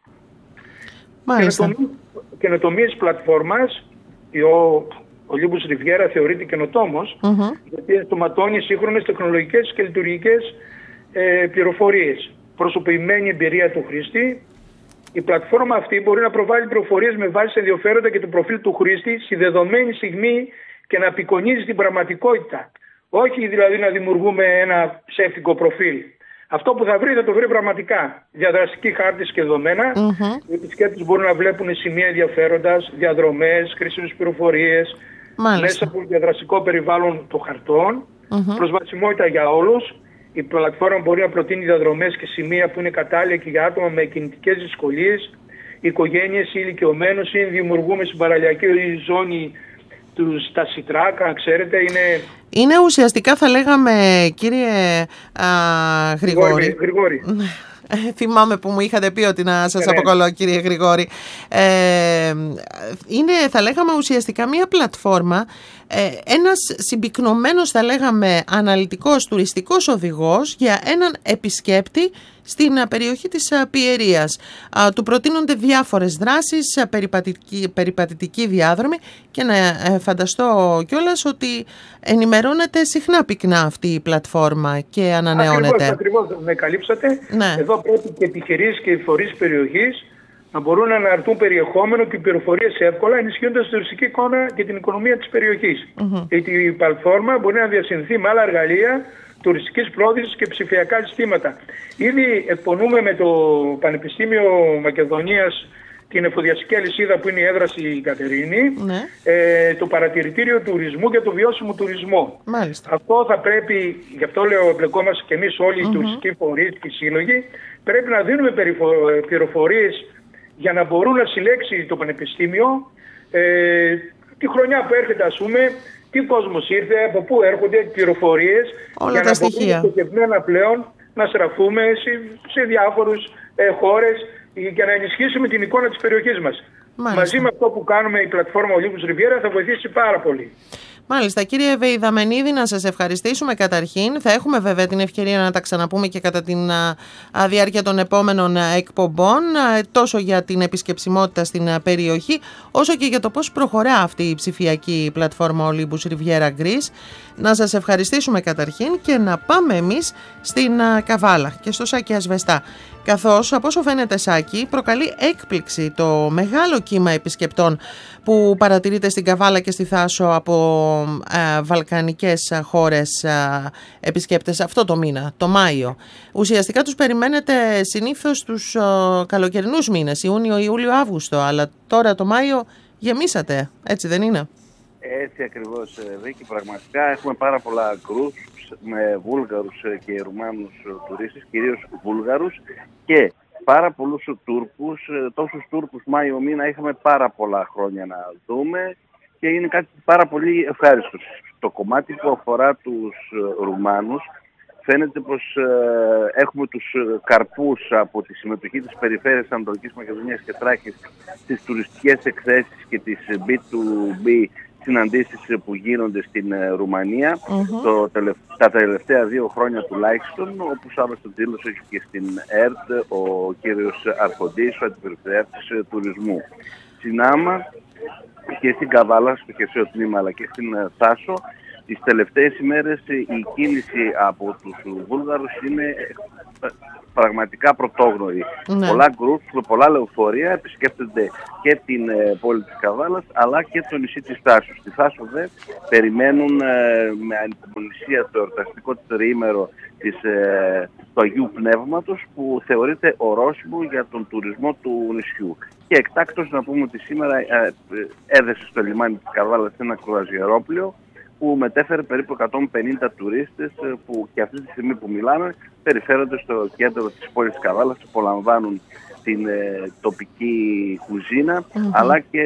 Μάλιστα. Καινοτομίες της πλατφόρμας, ο Ολύμπους Ριβιέρα θεωρείται καινοτόμος, mm-hmm. γιατί ενσωματώνει σύγχρονες τεχνολογικές και λειτουργικές ε, πληροφορίες. Προσωποποιημένη εμπειρία του χρήστη. Η πλατφόρμα αυτή μπορεί να προβάλλει πληροφορίες με βάση ενδιαφέροντα και το προφίλ του χρήστη στη δεδομένη στιγμή και να απεικονίζει την πραγματικότητα. Όχι δηλαδή να δημιουργούμε ένα ψεύτικο προφίλ. Αυτό που θα βρει θα το βρει πραγματικά. Διαδραστικοί χάρτες και δεδομένα. Mm-hmm. Οι επισκέπτες μπορούν να βλέπουν σημεία ενδιαφέροντας, διαδρομές, χρήσιμες πληροφορίες, μέσα από διαδραστικό περιβάλλον των χαρτών. Mm-hmm. Προσβασιμότητα για όλους. Η πλατφόρμα μπορεί να προτείνει διαδρομές και σημεία που είναι κατάλληλα και για άτομα με κινητικές δυσκολίες, οικογένειες ή ηλικιωμένους, ή δημιουργούμε στην παραλιακή ζώνη του στα Σιτράκα, ξέρετε, είναι... Είναι ουσιαστικά, θα λέγαμε, κύριε α, Γρηγόρη. Γρηγόρη. Ε, θυμάμαι που μου είχατε πει ότι να σας yeah, αποκαλώ, κύριε Γρηγόρη. Ε, είναι, θα λέγαμε, ουσιαστικά μία πλατφόρμα, ε, ένας συμπυκνωμένος, θα λέγαμε, αναλυτικός τουριστικός οδηγός για έναν επισκέπτη στην περιοχή της Πιερίας. Του προτείνονται διάφορες δράσεις, περιπατητική, περιπατητική διάδρομη και να φανταστώ κιόλας ότι ενημερώνεται συχνά πυκνά αυτή η πλατφόρμα και ανανεώνεται. Ακριβώς, ακριβώς με καλύψατε. Ναι. Εδώ πρέπει και επιχειρήσεις και οι φορείς περιοχής να μπορούν να αναρτούν περιεχόμενο και πληροφορίες εύκολα, ενισχύοντας την τουριστική εικόνα και την οικονομία της περιοχής. Mm-hmm. Γιατί η πλατφόρμα μπορεί να διασυνθεί με άλλα εργαλεία τουριστικής πρόθεσης και ψηφιακά συστήματα. Ήδη εκπονούμε με το Πανεπιστήμιο Μακεδονίας την εφοδιαστική αλυσίδα που είναι η έδρα στην Κατερίνη, ναι. ε, το παρατηρητήριο τουρισμού και το βιώσιμο τουρισμό. Μάλιστα. Αυτό θα πρέπει, γι' αυτό λέω εμπλεκόμαστε και εμείς όλοι mm-hmm. οι τουριστικοί φορείς και οι σύλλογοι, πρέπει να δίνουμε πληροφορίες για να μπορούν να συλλέξει το Πανεπιστήμιο ε, τη χρονιά που έρχεται, ας πούμε, τι κόσμος ήρθε, από πού έρχονται πληροφορίες, για να μπορούμε στοχευμένα πλέον να στραφούμε σε, σε διάφορους ε, χώρες για να ενισχύσουμε την εικόνα της περιοχής μας. Μάλιστα. Μαζί με αυτό που κάνουμε η πλατφόρμα Ολύμπους Ριβιέρα θα βοηθήσει πάρα πολύ. Μάλιστα, κύριε Βεϊδαμενίδη, να σας ευχαριστήσουμε καταρχήν. Θα έχουμε βέβαια την ευκαιρία να τα ξαναπούμε και κατά τη διάρκεια των επόμενων εκπομπών, τόσο για την επισκεψιμότητα στην περιοχή, όσο και για το πώς προχωρά αυτή η ψηφιακή πλατφόρμα Ολύμπους Ριβιέρα Greece. Να σας ευχαριστήσουμε καταρχήν και να πάμε εμείς στην Καβάλα και στο Σάκη Ασβεστά. Καθώς, από όσο φαίνεται, Σάκη, προκαλεί έκπληξη το μεγάλο κύμα επισκεπτών που παρατηρείται στην Καβάλα και στη Θάσο από ε, βαλκανικές χώρες ε, επισκέπτες αυτό το μήνα, το Μάιο. Ουσιαστικά τους περιμένετε συνήθως τους ε, καλοκαιρινούς μήνες, Ιούνιο, Ιούλιο, Αύγουστο, αλλά τώρα το Μάιο γεμίσατε, έτσι δεν είναι? Έτσι ακριβώς, Βίκη, πραγματικά έχουμε πάρα πολλά κρούς με Βούλγαρους και Ρουμάνους τουρίστες, κυρίως Βούλγαρους, και πάρα πολλούς Τούρκους. Τόσους Τούρκους Μάιο μήνα είχαμε πάρα πολλά χρόνια να δούμε, και και είναι κάτι πάρα πολύ ευχάριστο. Το κομμάτι που αφορά τους Ρουμάνους, φαίνεται πως ε, έχουμε τους καρπούς από τη συμμετοχή της Περιφέρειας Ανατολικής Μακεδονίας και Θράκης στις τουριστικές εκθέσεις και τις μπι τού μπι συναντήσεις που γίνονται στην ε, Ρουμανία mm-hmm. το, τα τελευταία δύο χρόνια τουλάχιστον, όπως άλλωστε δήλωσε και στην ΕΡΤ ο κύριος Αρχοντής, ο Αντιπεριφερειάρχης ε, Τουρισμού. Στην Άμα και στην Καβάλα, στο χερσαίο τμήμα, αλλά και στην ε, Θάσο, τις τελευταίες ημέρες η κίνηση από τους Βούλγαρους είναι πραγματικά πρωτόγνωρη. Ναι. Πολλά γκρουπ, πολλά λεωφορεία επισκέπτονται και την ε, πόλη της Καβάλας αλλά και το νησί της Θάσου. Στη Θάσο δε περιμένουν ε, με ανυπομονησία το εορταστικό τριήμερο της, ε, του Αγίου Πνεύματος, που θεωρείται ορόσημο για τον τουρισμό του νησιού. Και εκτάκτως να πούμε ότι σήμερα ε, έδεσε στο λιμάνι της Καβάλας ένα κρουαζιερόπλαιο που μετέφερε περίπου εκατόν πενήντα τουρίστες που και αυτή τη στιγμή που μιλάμε περιφέρονται στο κέντρο της πόλης της Καβάλας, απολαμβάνουν την ε, τοπική κουζίνα mm-hmm. αλλά και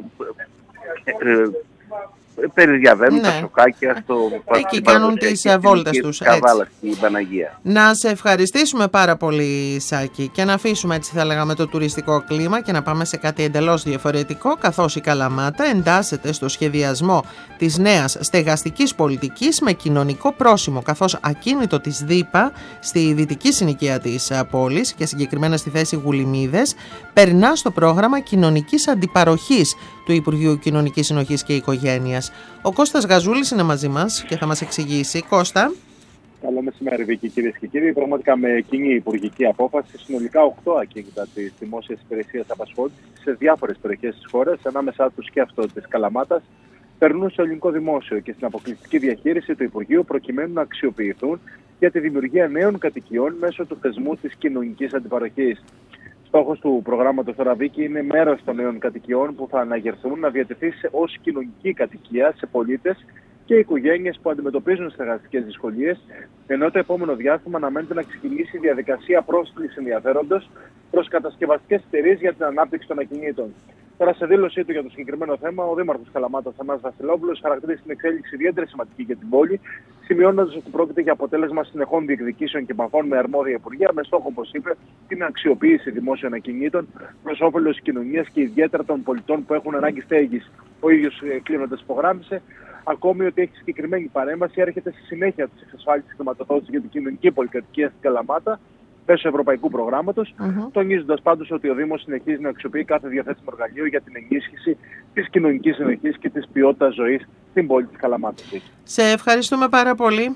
ε, ε, περιδιαβαίνουν ναι. τα σοκάκια στο εκεί κάνουν τις βόλτες τους. Καβάλα, στην Παναγία. Να σε ευχαριστήσουμε πάρα πολύ, Σάκη, και να αφήσουμε, έτσι θα λέγαμε, το τουριστικό κλίμα και να πάμε σε κάτι εντελώς διαφορετικό, καθώς η Καλαμάτα εντάσσεται στο σχεδιασμό της νέας στεγαστικής πολιτικής με κοινωνικό πρόσημο, καθώς ακίνητο της ΔΥΠΑ στη δυτική συνοικία της πόλης και συγκεκριμένα στη θέση Γουλημίδες περνά στο πρόγραμμα κοινωνικής αντιπαροχής του Υπουργείου Κοινωνικής Συνοχής και Οικογένειας. Ο Κώστας Γαζούλης είναι μαζί μας και θα μας εξηγήσει. Κώστα. Καλό μεσημέρι, Βίκη, κυρίες και κύριοι. Πραγματικά με κοινή υπουργική απόφαση, συνολικά οκτώ ακίνητα της Δημόσιας Υπηρεσίας Απασχόλησης σε διάφορες περιοχές της χώρας, ανάμεσά τους και αυτό της Καλαμάτας, περνούν στο ελληνικό δημόσιο και στην αποκλειστική διαχείριση του Υπουργείου, προκειμένου να αξιοποιηθούν για τη δημιουργία νέων κατοικιών μέσω του θεσμού της κοινωνικής αντιπαροχής. Στόχος του προγράμματος τώρα, Βίκη, είναι μέρος των νέων κατοικιών που θα αναγερθούν να διατεθεί ως κοινωνική κατοικία σε πολίτες και οικογένειες που αντιμετωπίζουν στεγαστικές δυσκολίες, ενώ το επόμενο διάστημα αναμένεται να ξεκινήσει η διαδικασία πρόσκλησης ενδιαφέροντος προς κατασκευαστικές εταιρείες για την ανάπτυξη των ακινήτων. Τώρα, σε δήλωσή του για το συγκεκριμένο θέμα, ο Δήμαρχος Καλαμάτας, Θανάσης Βασιλόπουλος, χαρακτηρίζει την εξέλιξη ιδιαίτερα σημαντική για την πόλη, σημειώνοντας ότι πρόκειται για αποτέλεσμα συνεχών διεκδικήσεων και επαφών με αρμόδια υπουργεία, με στόχο, όπως είπε, την αξιοποίηση δημόσιων ακινήτων προς όφελος της κοινωνίας και ιδιαίτερα των πολιτών που έχουν ανάγκη στέγης. Ο ίδιος, κλείνοντας, υπογράμμισε ακόμη ότι έχει συγκεκριμένη παρέμβαση, έρχεται στη συνέχεια της εξασφάλισης χρηματοδότησης για την κοινωνική πολυκατοικία στην Καλαμάτα μέσω ευρωπαϊκού προγράμματος, mm-hmm. τονίζοντας πάντως ότι ο Δήμος συνεχίζει να αξιοποιεί κάθε διαθέσιμο εργαλείο για την ενίσχυση της κοινωνικής συνοχής και της ποιότητας ζωής στην πόλη της Καλαμάτας. Σε ευχαριστούμε πάρα πολύ.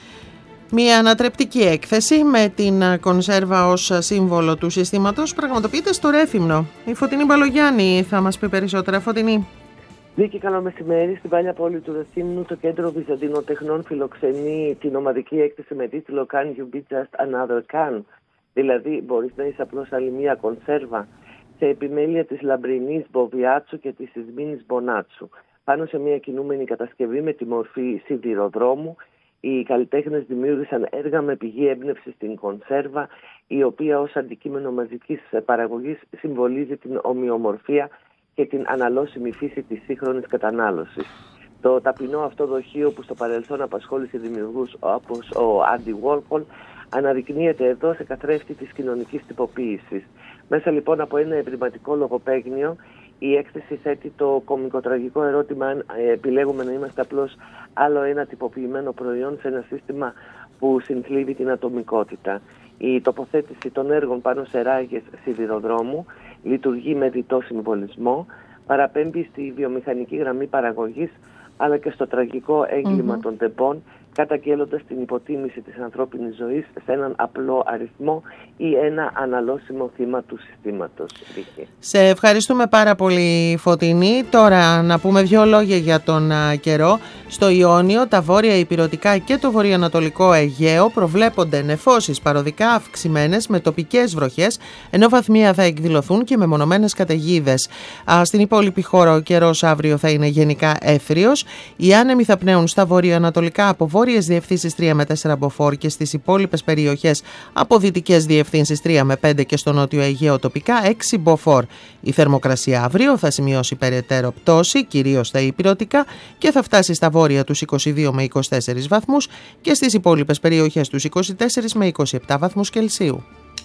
Μια ανατρεπτική έκθεση με την κονσέρβα ως σύμβολο του συστήματος πραγματοποιείται στο Ρέθυμνο. Η Φωτεινή Μπαλογιάννη θα μας πει περισσότερα. Φωτεινή. Βίκη, καλό μεσημέρι. Στην παλιά πόλη του Ρεθύμνου, το Κέντρο Βυζαντινοτεχνών φιλοξενεί την ομαδική έκθεση με τίτλο Can you be just another can? Δηλαδή, μπορείς να είσαι απλώς άλλη μία κονσέρβα, σε επιμέλεια της λαμπρινής Μποβιάτσου και της Ισμήνης Μπονάτσου. Πάνω σε μια κινούμενη κατασκευή με τη μορφή σιδηροδρόμου, οι καλλιτέχνες δημιούργησαν έργα με πηγή έμπνευση στην κονσέρβα, η οποία ως αντικείμενο μαζικής παραγωγής συμβολίζει την ομοιομορφία και την αναλώσιμη φύση της σύγχρονης κατανάλωσης. Το ταπεινό αυτό δοχείο, που στο παρελθόν απασχόλησε δημιουργούς όπως ο Άντι Βόρχολ, αναδεικνύεται εδώ σε καθρέφτη της κοινωνικής τυποποίησης. Μέσα λοιπόν από ένα ευρηματικό λογοπαίγνιο, η έκθεση θέτει το κωμικοτραγικό ερώτημα αν επιλέγουμε να είμαστε απλώς άλλο ένα τυποποιημένο προϊόν σε ένα σύστημα που συνθλίβει την ατομικότητα. Η τοποθέτηση των έργων πάνω σε ράγες σιδηροδρόμου λειτουργεί με διτό συμβολισμό, παραπέμπει στη βιομηχανική γραμμή παραγωγής αλλά και στο τραγικό έγκλημα mm-hmm. των τεμπών, καταγγέλλοντας την υποτίμηση της ανθρώπινης ζωής σε έναν απλό αριθμό ή ένα αναλώσιμο θύμα του συστήματος. Σε ευχαριστούμε πάρα πολύ, Φωτεινή. Τώρα να πούμε δύο λόγια για τον α, καιρό. Στο Ιόνιο, τα βόρεια Ηπειρωτικά και το βορειοανατολικό Αιγαίο προβλέπονται νεφώσεις παροδικά αυξημένες με τοπικές βροχές, ενώ βαθμία θα εκδηλωθούν και μεμονωμένες καταιγίδες. Α, στην υπόλοιπη χώρα ο καιρός αύριο θα είναι γενικά εύθριος. Οι άνεμοι θα πνέουν στα βορειοανατολικά από βόρεια βόρειες διευθύνσεις τρία με τέσσερα μποφόρ και στις υπόλοιπες περιοχές από δυτικές διευθύνσεις τρία με πέντε και στο νότιο Αιγαίο τοπικά έξι μποφόρ. Η θερμοκρασία αύριο θα σημειώσει περαιτέρω πτώση, κυρίως στα ηπειρωτικά, και θα φτάσει στα βόρεια τους είκοσι δύο με είκοσι τέσσερις βαθμούς και στις υπόλοιπες περιοχές τους είκοσι τέσσερα με είκοσι επτά βαθμούς Κελσίου.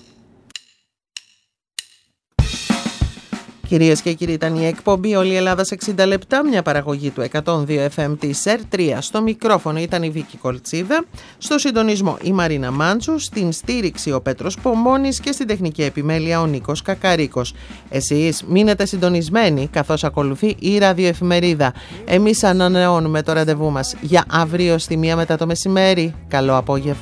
Κυρίες και κύριοι, ήταν η εκπομπή «Όλη η Ελλάδα σε εξήντα λεπτά», μια παραγωγή του εκατόν δύο εφ εμ της ΕΡ τρία. Στο μικρόφωνο ήταν η Βίκη Κολτσίδα, στο συντονισμό η Μαρίνα Μάντσου, στην στήριξη ο Πέτρος Πομώνης και στην τεχνική επιμέλεια ο Νίκος Κακαρίκος. Εσείς μείνετε συντονισμένοι καθώς ακολουθεί η ραδιοεφημερίδα. Εμείς ανανεώνουμε το ραντεβού μας για αύριο στη μία μετά το μεσημέρι. Καλό απόγευμα.